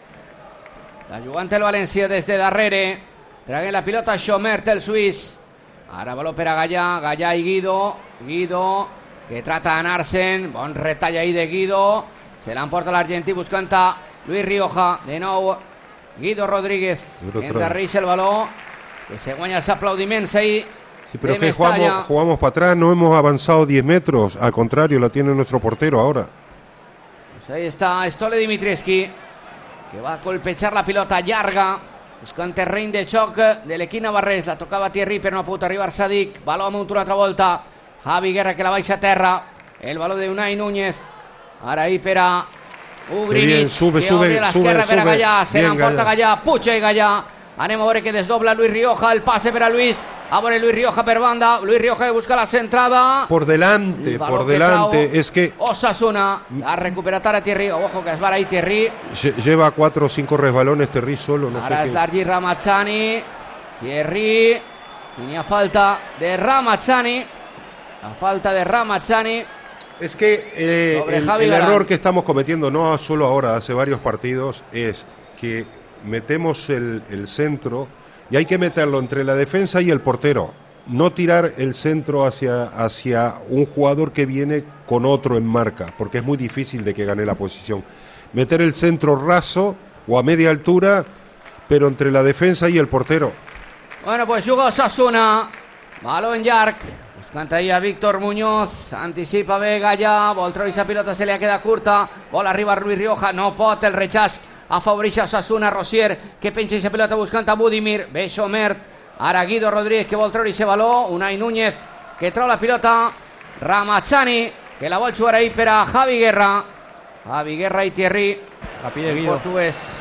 La jugante del Valencia desde darrere. Trague la pilota Schomert, el suís. Ara baló per a Gallà. Gallà i Guido. Guido que trata d'anar-se'n. Bon retall ahí de Guido. Se l'emporta l'argentí buscant a Luis Rioja. De nou Guido Rodríguez. Endarreix el baló. Que se guanya els aplaudiments ahí. Sí, pero es que jugamos, jugamos para atrás, no hemos avanzado diez metros. Al contrario, la tiene nuestro portero ahora. Pues ahí está Stole Dimitrievski, que va a colpechar la pilota llarga. Buscant terreny de xoc de l'equip navarrès. La tocava Thierry, però no ha pogut arribar Sadik. Baló amunt una altra volta. Javi Guerra que la baixa a terra. El baló de Unai Núñez. Ara ahí per a Ugrinic, sube, que sube, obre l'esquerra per a Gallà. Se l'emporta Gallà, puja i Gallà. Anem a veure que desdobla Luis Rioja. El passe per a Luis. A veure Luis Rioja per banda. Luis Rioja que busca la centrada. Por delante, por delante. Que es que Osasuna ha recuperat ara Thierry. Ojo que es va ahí Thierry. Lleva cuatro o cinco resbalones Thierry solo. No ara sé és Largi Ramazzani. Thierry. Y n'hi ha falta de Ramazzani. La falta de Ramazzani. Es que eh, el, el error que estamos cometiendo, no solo ahora, hace varios partidos, es que metemos el, el centro y hay que meterlo entre la defensa y el portero. No tirar el centro hacia, hacia un jugador que viene con otro en marca, porque es muy difícil de que gane la posición. Meter el centro raso o a media altura, pero entre la defensa y el portero. Bueno, pues juga Osasuna. Balón llarg. Canta ahí a Víctor Muñoz, anticipa bé Gallà, vol treure aquesta pilota, se li ha quedat curta, vol arribar Luis Rioja, no pot, el rechaç afavoreix Osasuna. Rosier, que penja aquesta pilota buscant a Budimir. Bé Xomert, ara Guido Rodríguez, que vol treure aquest baló. Unai Núñez, que treu la pilota. Ramachani, que la vol jugar ahí per a Javi Guerra. Javi Guerra i Thierry. La pide Guido. Portuguès.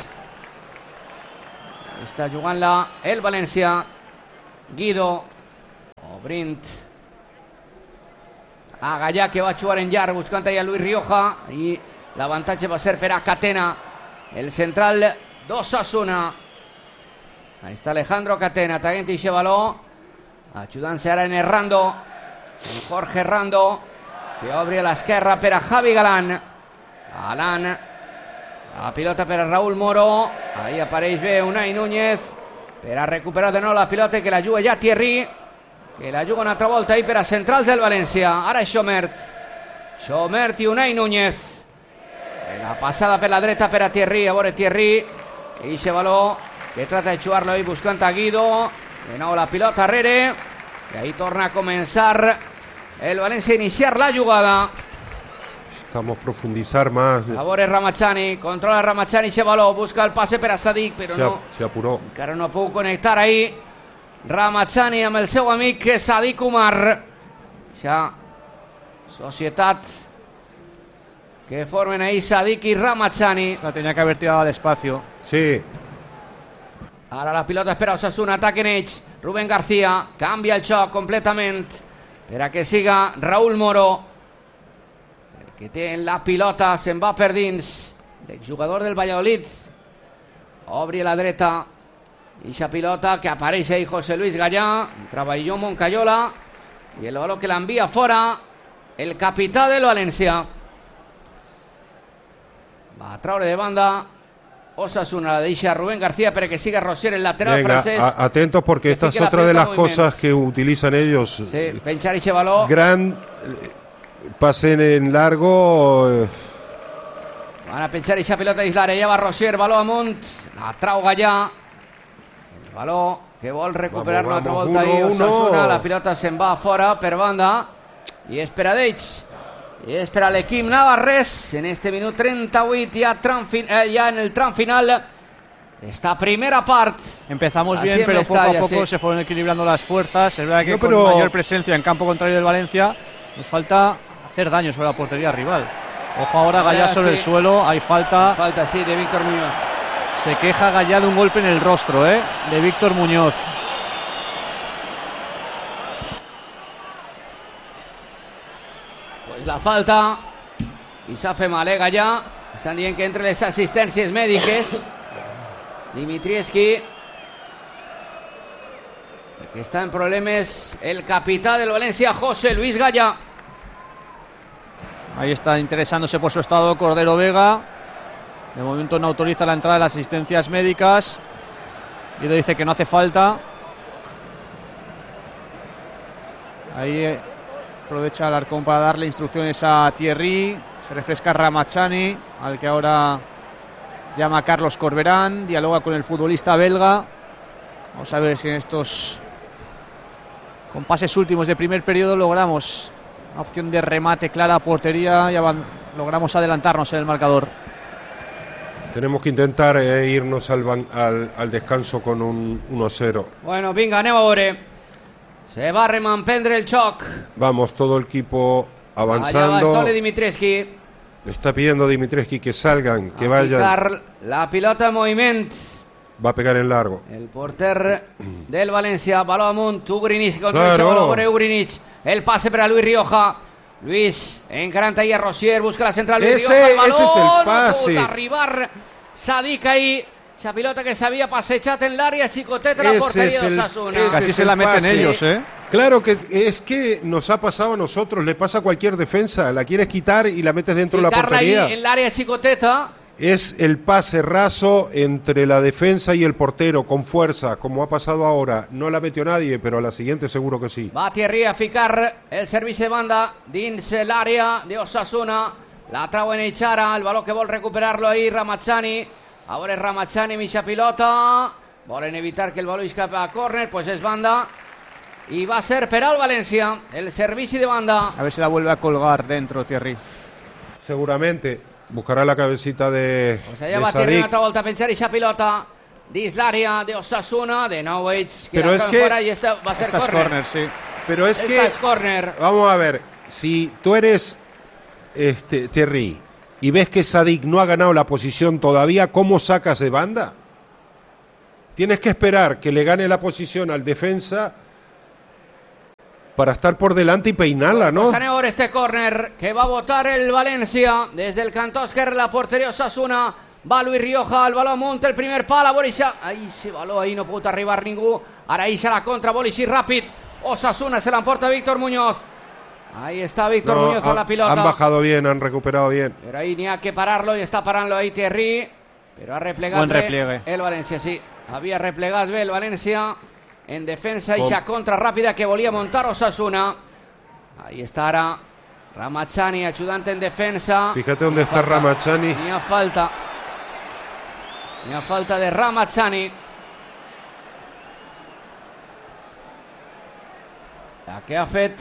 Està jugant-la el València. Guido. Obrint. A Gallà, que va jugar en llarg buscant allà Luis Rioja. I l'avantatge va ser per a Catena, el central d'Osasuna. Ahí está Alejandro Catena, taguent ixe baló. Ajudant-se ara en Errando. En Jorge Errando, que obre a l'esquerra per a Javi Galán. Galán. La pilota per a Raúl Moro. Ahí apareix bé Unai Núñez per a recuperar de nou la pilota, que la juga ja Thierry, que la juga una altra volta ahí per a centrals del València. Ara Xomert. Xomert i Unai Núñez. La passada per la dreta per a Thierry. A veure Thierry. Ixe baló que trata de jugar-lo ahí buscant a Guido. De nou la pilota arrere. I ahí torna a començar el València a iniciar la jugada. Necesitamos profundizar más. A veure Ramachani, controla Ramachani, ixe baló, busca el passe per a Sadik, però Se, no, se apuró. encara no puc connectar ahí Ramachani amb el seu amic Sadik Umar. Ja societat que formen ahí Sadik i Ramachani. Se la tenía que haber tirado al espacio. Sí. Ara la pilota espera Osasuna, ataquen ells. Rubén García canvia el xoc completament per a que siga Raúl Moro, el que té la pilota, se'n va per dins l'exjugador del Valladolid. Obri a la dreta ixa pilota que apareix ahí José Luis Gallà, treballó Moncayola, i el baló que l'envia fora el capità del València. Va a traure de banda Osasuna, la deixa Rubén García para que siga Rosier, el lateral Venga, francés. a, atentos porque esta es otra de las cosas que utilizan ellos. Sí, penchar ese balón. Gran eh, pase en largo. Eh. Van a penchar esa pelota d'Islare. Ja va Rosier, baló amunt. La trau Gallà. El baló que vol recuperar una altra volta ahí Osasuna. La pilota se'n va fora per banda. I és per a d'ells. Y es per a l'equip navarrès en este minut trenta-vuit, ya, eh, ya en el tram final esta primera parte. Empezamos bien, pero poco a poco sí. se fueron equilibrando las fuerzas. Es verdad que no, pero... con mayor presencia en campo contrario del Valencia nos falta hacer daño sobre la portería rival. Ojo ahora, Gallà sobre sí. el suelo, hay falta. Falta, sí, de Víctor Muñoz. Se queja Gallà de un golpe en el rostro, ¿eh? de Víctor Muñoz. La falta i s'ha fet mal, eh, Gallà. Estan dient que entre les assistències mèdiques Dimitrievski, perquè està en problemes el capità del València, José Luis Gallà. Ahí está interesándose por su estado Cordero Vega. De momento no autoriza la entrada de las asistencias médicas. Guido dice que no hace falta. Ahí aprovecha Alarcón para darle instrucciones a Thierry. Se refresca Ramachani, al que ahora llama Carlos Corberán. Dialoga con el futbolista belga. Vamos a ver si en estos compases últimos de primer periodo logramos una opción de remate clara a portería y logramos adelantarnos en el marcador. Tenemos que intentar eh, irnos al, ban al, al descanso con un uno cero. Bueno, vinga, anem a veure. Se va a remampendre el xoc. Vamos, todo el equipo avanzando. Allá va Stole Dimitrievski. Le está pidiendo a Dimitrievski que salgan, que a vayan. La pilota en moviment. Va a pegar en largo. El porter del València, baló amunt, Ugrinic, contra claro. el baló por Ugrinic. El pase para Luis Rioja. Luis encaranta ahí a Rosier, busca la central. Luis ese, Rioja, el balón, ese es el pase. No arribar Sadik ahí. Esa pilota que se había pasejat en l'àrea xicoteta de la portería de Osasuna. Casi se la meten ellos, ¿eh? Claro que es que nos ha pasado a nosotros, le pasa a cualquier defensa, la quieres quitar y la metes dentro de la portería. Ahí en l'àrea xicoteta. Es el pase raso entre la defensa y el portero, con fuerza, como ha pasado ahora. No la metió nadie, pero a la siguiente seguro que sí. Va Thierry a ficar el servici de banda dins l'àrea de Osasuna. La trau en Echara, el baló que vol recuperar-lo ahí Ramachani. A veure Ramachani, mitja pilota. Volen evitar que el baló escape a córner, pues es banda. Y va a ser per al València, el servici de banda. A ver si la vuelve a colgar dentro Thierry. Seguramente. Buscarà la cabecita de, pues allà va Thierry una altra volta a pensar eixa pilota dins l'àrea de Osasuna, de nou ells Pero es que fuera y esta va a ser Esta es córner. córner, sí. Pero es Esta que es córner. vamos a ver, si tú eres este Thierry y ves que Sadik no ha ganado la posición todavía, ¿cómo sacas de banda? Tienes que esperar que le gane la posición al defensa para estar por delante y peinarla, ¿no? Pues ahora este córner que va a botar el Valencia desde el cantó esquerre, la porteria Osasuna. Va Luis Rioja, el balón munta el primer pala, Borisha. Ahí se baló, ahí no pot arribar ningú. Ara ahí se la contra, Borisha ràpid. Osasuna se la emporta Víctor Muñoz. Ahí está Víctor No, Muñoz a han, la pilota. han bajado bien, han recuperado bien. Pero ahí ni ha que pararlo y está parando ahí Thierry. Pero ha replegat Buen bé repliegue. el València, sí. Havia replegat bé el València en defensa. Com- Ixa contra ràpida que volia montar Osasuna. Ahí está ara Ramachani, ayudante en defensa. Fíjate dónde está Ramachani. Ni a falta. Ni a falta de Ramachani. La que ha fet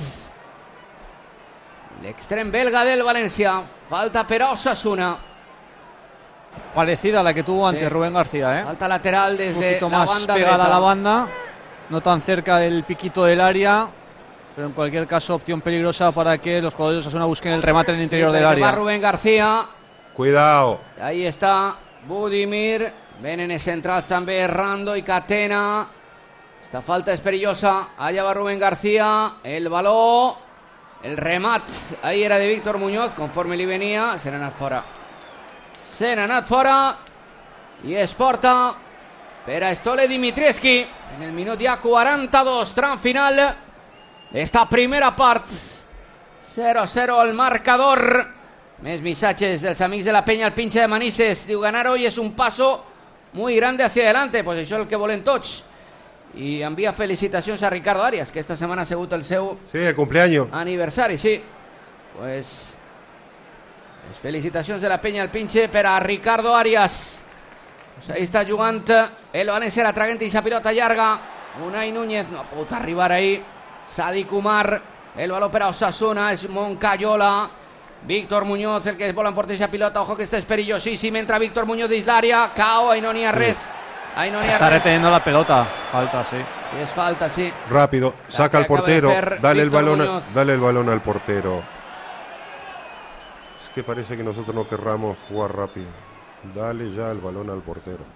l'extrem belga del València. Falta per a Osasuna. Parecida a la que tuvo ante Sí. Rubén García, ¿eh? Falta lateral Un desde poquito la más banda pegada dreta. a la banda, no tan cerca del piquito del área, pero en cualquier caso opción peligrosa para que los jugadores de Osasuna busquen el remate en el interior del Va área. Rubén García. Cuidado. Ahí está Budimir. Venen centrals també Rando i Catena. Esta falta és perillosa. Allà va Rubén García. El baló. El remat. Ahí era de Víctor Muñoz. Conforme li venia. Se n'ha anat fora. Se n'ha anat fora. I es porta per a Stole Dimitrievski. En el minut ja quaranta-dos. Tram final d'esta primera part. zero a zero al marcador. Més missatges dels amics de la penya. El pinche de Manises diu: ganar hoy es un paso muy grande hacia adelante. Pues això és el que volem tots. I envia felicitacions a Ricardo Arias, que esta setmana ha sigut el seu Sí, el cumpleaños. aniversari, sí. Pues, pues felicitacions de la penya al pinche per a Ricardo Arias. Pues ahí està jugant el València, la traguent i pilota llarga. Unai Núñez no ha pogut arribar ahí. Sadik Umar, el baló per a Osasuna, és Moncayola. Víctor Muñoz, el que es vol emportar esa pilota. Ojo que este es perillosíssim. Entra Víctor Muñoz dins l'àrea. Cao, ahí no n'hi ha res. Ahí no n'hi ha Está res. reteniendo la pelota, falta, sí. Y es falta, sí. Rápido, saca al que acaba portero, de hacer dale el Víctor balón, a- Muñoz. dale el balón al portero. Es que parece que nosotros no querramos jugar rápido. Dale ya el balón al portero.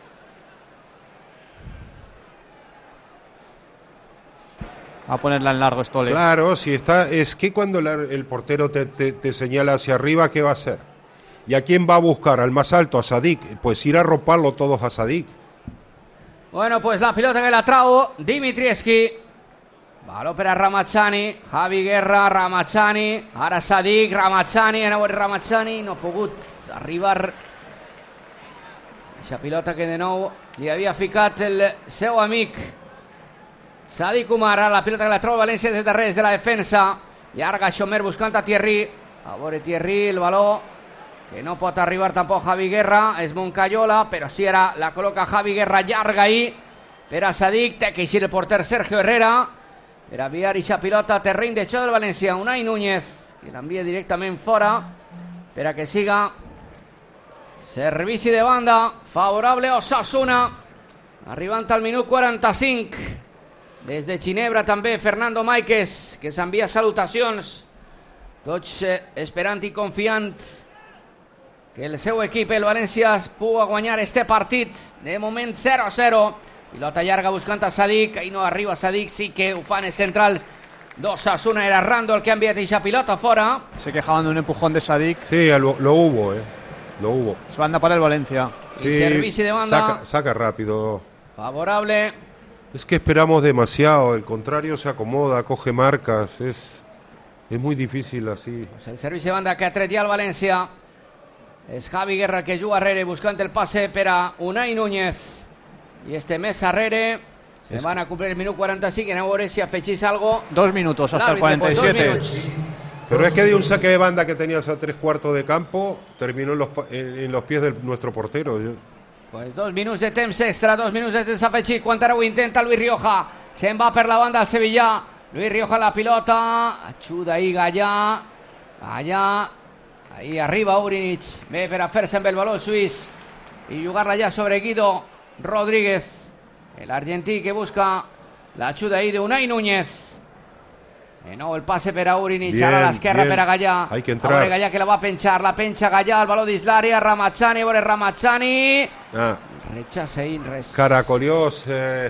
A ponerla en largo Stole. Claro, si está, es que cuando la- el portero te, te- te señala hacia arriba, ¿qué va a hacer? ¿Y a quién va a buscar? ¿Al más alto? ¿A Sadik? Pues ir a roparlo todos a Sadik. Bueno, pues la pilota que la trau Dimitrievski. Baló per a Ramachani. Javi Guerra, Ramachani. Ara Sadik, Ramachani. Aneu Ramachani. No ha pogut arribar. Eixa pilota que de nou li havia ficat el seu amic Sadik Umar. Ara la pilota que la trau València des de darrere, des de la defensa. Llarga Xomer buscant a Thierry. A veure Thierry, el baló que no pot arribar tampoc Javi Guerra, és Moncayola, però sí ara la col·loca Javi Guerra llarga ahí per a Sadik, té que eixir el porter Sergio Herrera per a enviar eixa pilota a terreny de xoc del València. Unai Núñez, que l'envia directament fora per a que siga servici de banda favorable a Osasuna, arribant al minut quaranta-cinc. Des de Ginebra també Fernando Máiquez, que s'envia salutacions, tots eh, esperant i confiant que el seu equip, el València, pugui guanyar este partit. De moment zero a zero. Pilota llarga buscant a Sadik. Ahí no arriba Sadik, sí que ho fan els centrals d'Osasuna. Era Rando el que ha enviat eixa pilota fora. Se quejaban de un empujón de Sadik. Sí, lo, lo hubo, eh. Lo hubo. Es banda para el Valencia. Y servici de banda Saca, saca rápido. favorable. Es que esperamos demasiado. El contrario se acomoda, coge marcas. Es, es muy difícil así. Pues el servici de banda que ha tret ja el València. És Javi Guerra que juga arrere buscant el passe per a Unai Núñez. I este més arrere. Se Es van a complir el minut quaranta-cinc. Anem a veure si afegís algo. Dos minutos hasta el l'àrbitre. cuarenta y Pues dos siete. minuts. Pero es que de un saque de banda que tenías a tres cuartos de campo, terminó en los, pa- en, en los pies de nuestro portero. Yo- Pues dos minuts de temps extra, dos minuts de temps afegit. Quan ara ho intenta Luis Rioja. Se'n va per la banda al Sevilla. Luis Rioja la pilota. Ajuda ahí Gallà. Gallà Ahí arriba Urinic, ve per a fer-se amb el baló suís i jugar-la ja sobre Guido Rodríguez, el argentí que busca l'ajuda ahí de Unai Núñez. De nou el passe per a Urinic, bien, ara a l'esquerra bien. per a Gallà. Hay que entrar. A Gallà que la va penchar, la pencha Gallà, el baló dins l'àrea, Ramazzani, a veure Ramazzani. Ah, Rechaza ahí, res. Caracoleó, eh,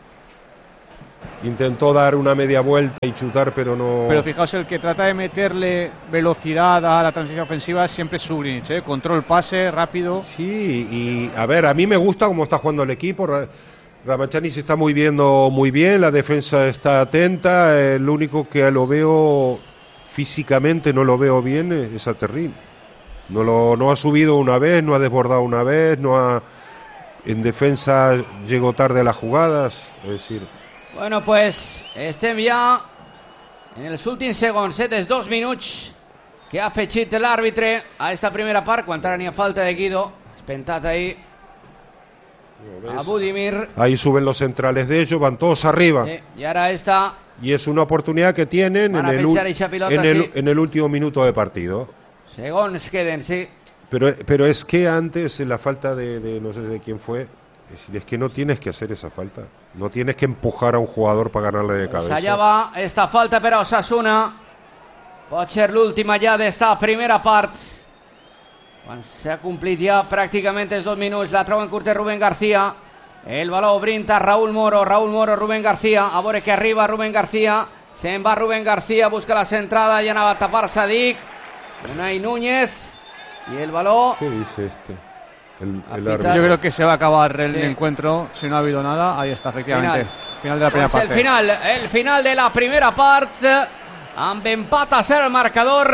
intentó dar una media vuelta y chutar, pero no. Pero fijaos, el que trata de meterle velocidad a la transición ofensiva siempre es Urinic, ¿eh? Control, pase, rápido. Sí, y a ver, a mí me gusta cómo está jugando el equipo. Ramazzani se está muy viendo muy bien, la defensa está atenta. El único que lo veo físicamente, no lo veo bien, es a Terrín. No, lo, no ha subido una vez, no ha desbordado una vez, no ha. En defensa llegó tarde a las jugadas, es decir. Bueno, pues estem ja en els últims segons, eh, dels dos minuts que ha afegit l'àrbitre a esta primera part, quan ara n'hi ha falta de Guido, espentat ahí a Budimir. Ahí suben los centrales de ellos, van todos arriba. Sí, y ahora está. Y es una oportunidad que tienen en el, pilota, en, el, sí. en el último minuto de partido. Segons queden, sí. Pero, pero es que antes la falta de, de no sé de quién fue, es decir, es que no tienes que hacer esa falta. No tienes que empujar a un jugador para ganarle de cabeza. Allà va esta falta per a Osasuna. Pot ser l'última ja d'esta primera part. Quan s'ha complit ja pràcticament els dos minuts, la troba en curta Rubén García. El baló brinda Raúl Moro, Raúl Moro, Rubén García. A veure que arriba Rubén García. Se'n va Rubén García, busca la centrada, ja anava a tapar Sadik. Unai Núñez. Y el balón. ¿Qué dice este? El, el árbitro. Yo creo que se va a acabar el sí. encuentro si no ha habido nada. Ahí está, efectivamente. Final, final de la primera pues parte. El final, el final de la primera parte. Amb empat a ser el marcador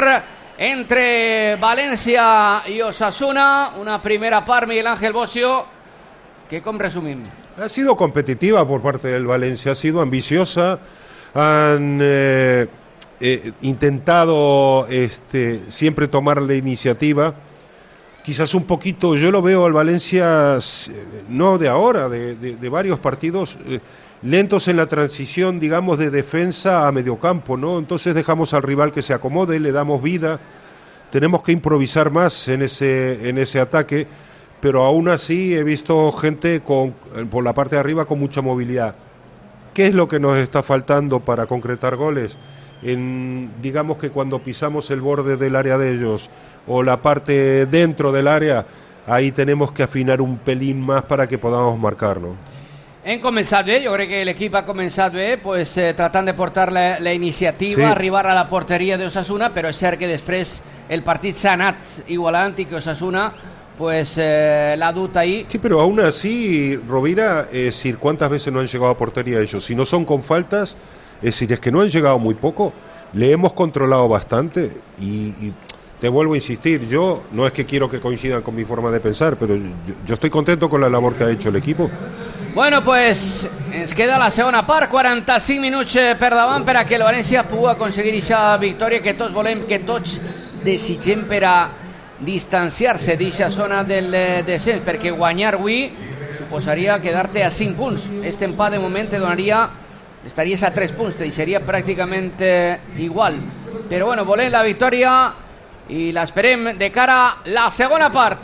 entre Valencia y Osasuna. Una primera part, Miguel Ángel Bocio, que com resumim. Ha sido competitiva por parte del Valencia, ha sido ambiciosa. Han eh, eh, intentado este, siempre tomar la iniciativa. Quizás un poquito, yo lo veo al Valencia, no de ahora, de, de, de varios partidos, eh, lentos en la transición, digamos, de defensa a mediocampo, ¿no? Entonces dejamos al rival que se acomode, le damos vida, tenemos que improvisar más en ese, en ese ataque, pero aún así he visto gente con, por la parte de arriba con mucha movilidad. ¿Qué es lo que nos está faltando para concretar goles? En, digamos que cuando pisamos el borde del área de ellos o la parte dentro del área, ahí tenemos que afinar un pelín más para que podamos marcar, ¿no? Hem començat bé, jo crec que l'equip ha començat bé, pues, eh, tratant de portar la, la iniciativa, sí. arribar a la porteria d'Osasuna, però és cert que després el partit s'ha anat igualant i que Osasuna pues eh, la dut ahí. Sí, pero aún así, Rovira, es decir, ¿cuántas veces no han llegado a portería ellos? Si no son con faltas, es decir, es que no han llegado muy poco, le hemos controlado bastante y, y te vuelvo a insistir, yo no es que quiero que coincidan con mi forma de pensar, pero yo, yo estoy contento con la labor que ha hecho el equipo. Bueno, pues ens queda la segona part, quaranta-cinc minuts per davant per a que el València pugui aconseguir aquesta victòria que tots volem, que tots desitgem per a distanciar-se d'aquesta zona del descens, perquè guanyar avui suposaria quedar-te a cinc punts. Este empat de moment te donaria, estaries a tres punts, te deixaria pràcticament igual. Però bueno, volem la victòria i l'esperem de cara a la segona part.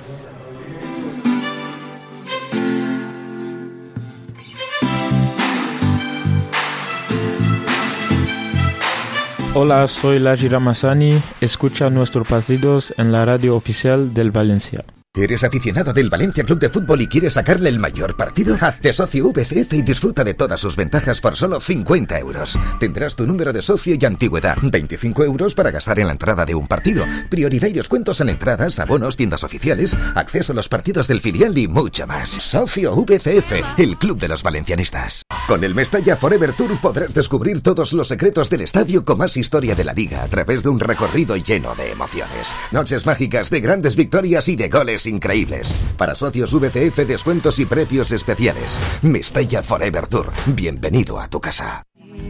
Hola, soy Laji Ramazani. Escucha nuestros partidos en la radio oficial del Valencia. ¿Eres aficionado del Valencia Club de Fútbol y quieres sacarle el mayor partido? Hazte socio V C F y disfruta de todas sus ventajas por solo cincuenta euros. Tendrás tu número de socio y antigüedad. veinticinco euros para gastar en la entrada de un partido. Prioridad y descuentos en entradas, abonos, tiendas oficiales, acceso a los partidos del filial y mucho más. Socio V C F, el club de los valencianistas. Con el Mestalla Forever Tour podrás descubrir todos los secretos del estadio con más historia de la liga a través de un recorrido lleno de emociones. Noches mágicas de grandes victorias y de goles increíbles. Para socios V C F, descuentos y precios especiales. Mestalla Forever Tour. Bienvenido a tu casa.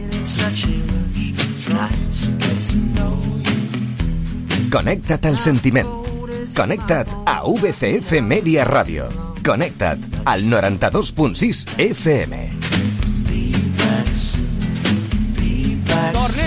Connecta't al sentiment. Connecta't a V C F Media Radio. Connecta't al noranta-dos punt sis F M. Tornem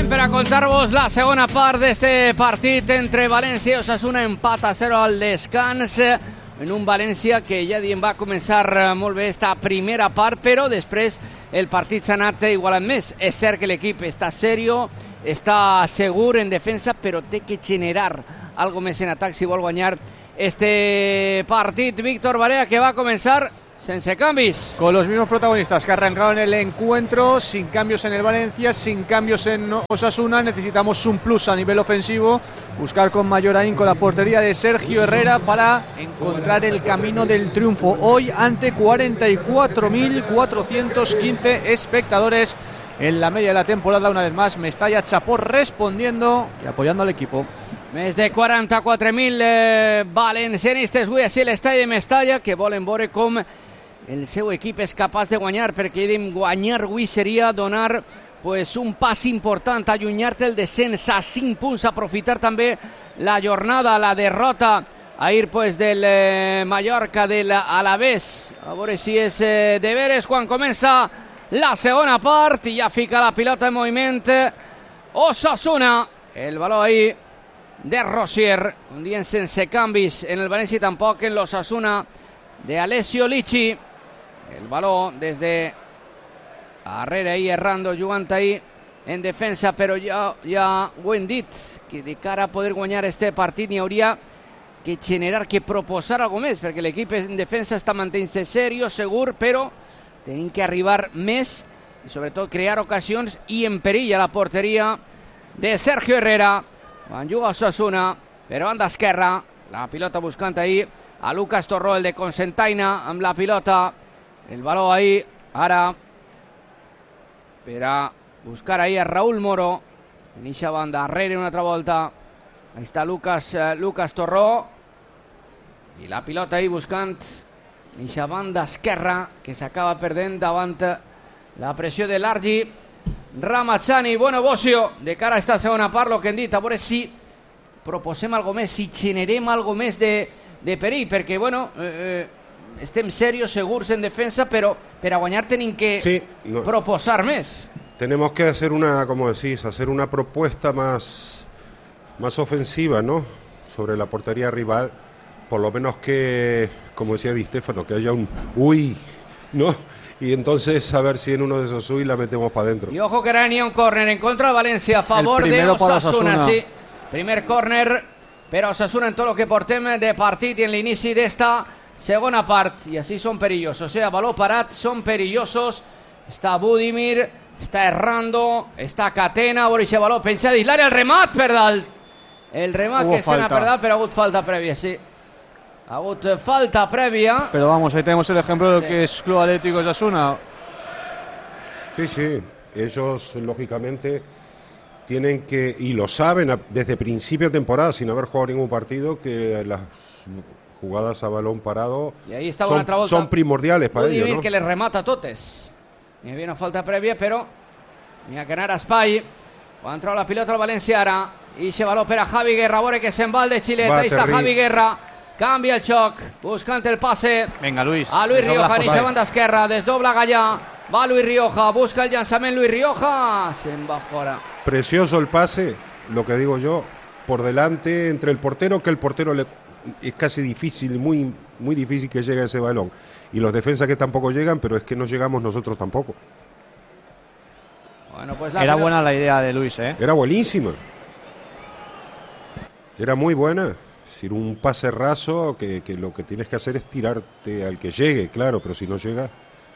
moment per a contar-vos la segona part d'este partit entre València i Osasuna. Empat a zero al descans en un València que ja diem va començar molt bé esta primera part, però després el partit s'ha anat igualant més. És cert que l'equip està serio, està segur en defensa, però té que generar algo més en atac si vol guanyar este partit. Víctor Barea, que va comenzar sense cambios. Con los mismos protagonistas que arrancaron el encuentro, sin cambios en el Valencia, sin cambios en Osasuna. Necesitamos un plus a nivel ofensivo, buscar con mayor ahínco la portería de Sergio Herrera para encontrar el camino del triunfo. Hoy ante cuarenta y cuatro mil cuatrocientos quince espectadores en la media de la temporada. Una vez más, Mestalla Chapó respondiendo y apoyando al equipo. Més de quaranta-quatre mil eh, valencianistes avui així a l'estadi de Mestalla, que volen veure com el seu equip és capaç de guanyar, perquè guanyar avui seria donar pues, un pas important, allunyar-te el descens a cinc punts, aprofitar també la jornada, la derrota ahir pues, del eh, Mallorca, del Alavés. A veure si és eh, de veres quan comença la segona part i ja fica la pilota en moviment Osasuna. El baló ahí de Rosier, un día sense canvis en el Valencia, tampoc en l'Osasuna de Alessio Lichi. El balón desde Herrera ahí errando, jugant ahí en defensa, però ja, ja ho hem dit, que de cara a poder guanyar este partit n'hi hauria que generar, que proposar algo més, perquè l'equip en defensa està mantenint-se serio, segur, però tenim que arribar més i sobretot crear ocasions i en perill a la porteria de Sergio Herrera. Van juga Osasuna, per banda esquerra, la pilota buscant ahí a Lucas Torró, el de Cocentaina, amb la pilota, el baló ahí, ara, per a buscar ahí a Raúl Moro, en eixa banda, darrere una altra volta, ahí està Lucas, eh, Lucas Torró, i la pilota ahí buscant en eixa banda esquerra, que s'acaba perdent davant la pressió de Largi. Ramachani, bueno, Bocio, de cara a esta segona part, lo que hem dit, a veure si proposem algo més, si generem algo més de, de perill, perquè, bueno, eh, estem serios, segurs en defensa, però per a guanyar tenim que sí, no. proposar més. Tenemos que hacer una, como decís, hacer una propuesta más, más ofensiva, ¿no? Sobre la portería rival, por lo menos que, como decía Di Stéfano, que haya un uy, ¿no? Y entonces a ver si en uno de esos uy la metemos para adentro. Y ojo que era ni un córner en contra de Valencia a favor de Osasuna, Osasuna. Sí. Primer córner per a Osasuna en tot el que portem de partit i en l'inici d'esta segona part. I així són perillosos, eh? A baló parat són perillosos. Està Budimir, està Errando, està Catena, veure aquest baló penjat dins l'àrea, el remat per dalt. El remat Hubo que se n'ha per dalt, però ha hagut falta prèvia, sí. Ha hagut falta previa. Pero vamos, ahí tenemos el ejemplo de lo sí. que es Club Atlético Osasuna. Sí, sí. Ellos, lógicamente, tienen que, y lo saben desde principio de temporada, sin haber jugado ningún partido, que las jugadas a balón parado y ahí está son, una son primordiales para ellos, ¿no? Que les remata totes. Hi havia una falta prèvia, però n'hi ha que anar a espai. Va entrar la pilota al València ara. I se baló per a Javi Guerra, a veure que se'n va el de Xileta. Ahí està Javi Guerra. Canvia el xoc, buscant el passe. Venga, Luis. A Luis Rioja, ni banda esquerra, desdobla Gallà. Va Luis Rioja, busca el llançament Luis Rioja. Se'n va fora. Precioso el pase, lo que digo yo, por delante entre el portero, que el portero le, es casi difícil, muy, muy difícil que llegue ese balón. Y los defensas que tampoco llegan, pero es que no llegamos nosotros tampoco. Bueno, pues la Era pelota... buena la idea de Luis, ¿eh? Era buenísima. Era muy buena. Es decir, un pase raso que, que lo que tienes que hacer es tirarte al que llegue, claro, pero si no llega...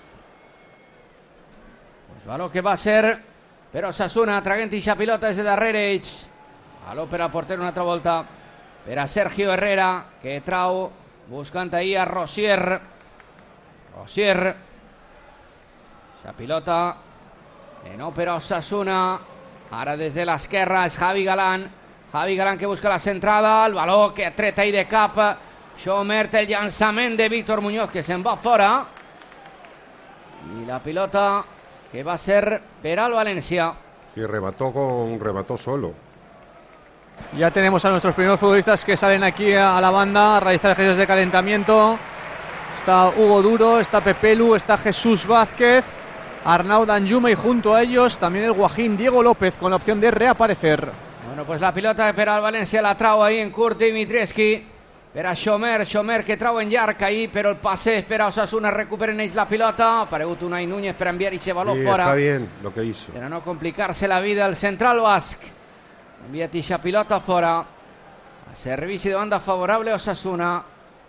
Pues baló que va a ser, però Osasuna traguent ixa pilota des de darrere ells. Baló per al porter una altra volta, per a Sergio Herrera, que trau, buscant ahí a Rosier. Rosier. Ixa pilota, que no per a Osasuna. Ara des de l'esquerra és Javi Galán. Javi Galán que busca la centrada, el baló que ha tret ahí de cap Schomert, el llançament de Víctor Muñoz que se'n va fora i la pilota que va ser per al València. Sí, remató, con, remató solo. Ya tenemos a nuestros primeros futbolistas que salen aquí a la banda a realizar ejercicios de calentamiento. Está Hugo Duro, está Pepelu, está Jesús Vázquez. Arnaud Danjuma y junto a ellos también el guajín Diego López con la opción de reaparecer. Bueno, pues la pilota per al València la trau ahí en Kurt Dimitrievski. Per a Xomer, Xomer que trau en llarg ahí, però el passe per a Osasuna, recuperen ells la pilota. Ha aparegut Unai Núñez per enviar Iche baló Sí, fora. está bien lo que hizo. Per a no complicar-se la vida el central basc. Envia Iche pilota fora. Servici de banda favorable a Osasuna.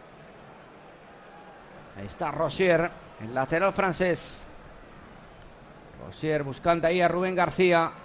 Ahí está Rosier, el lateral francés. Rosier buscando ahí a Rubén García.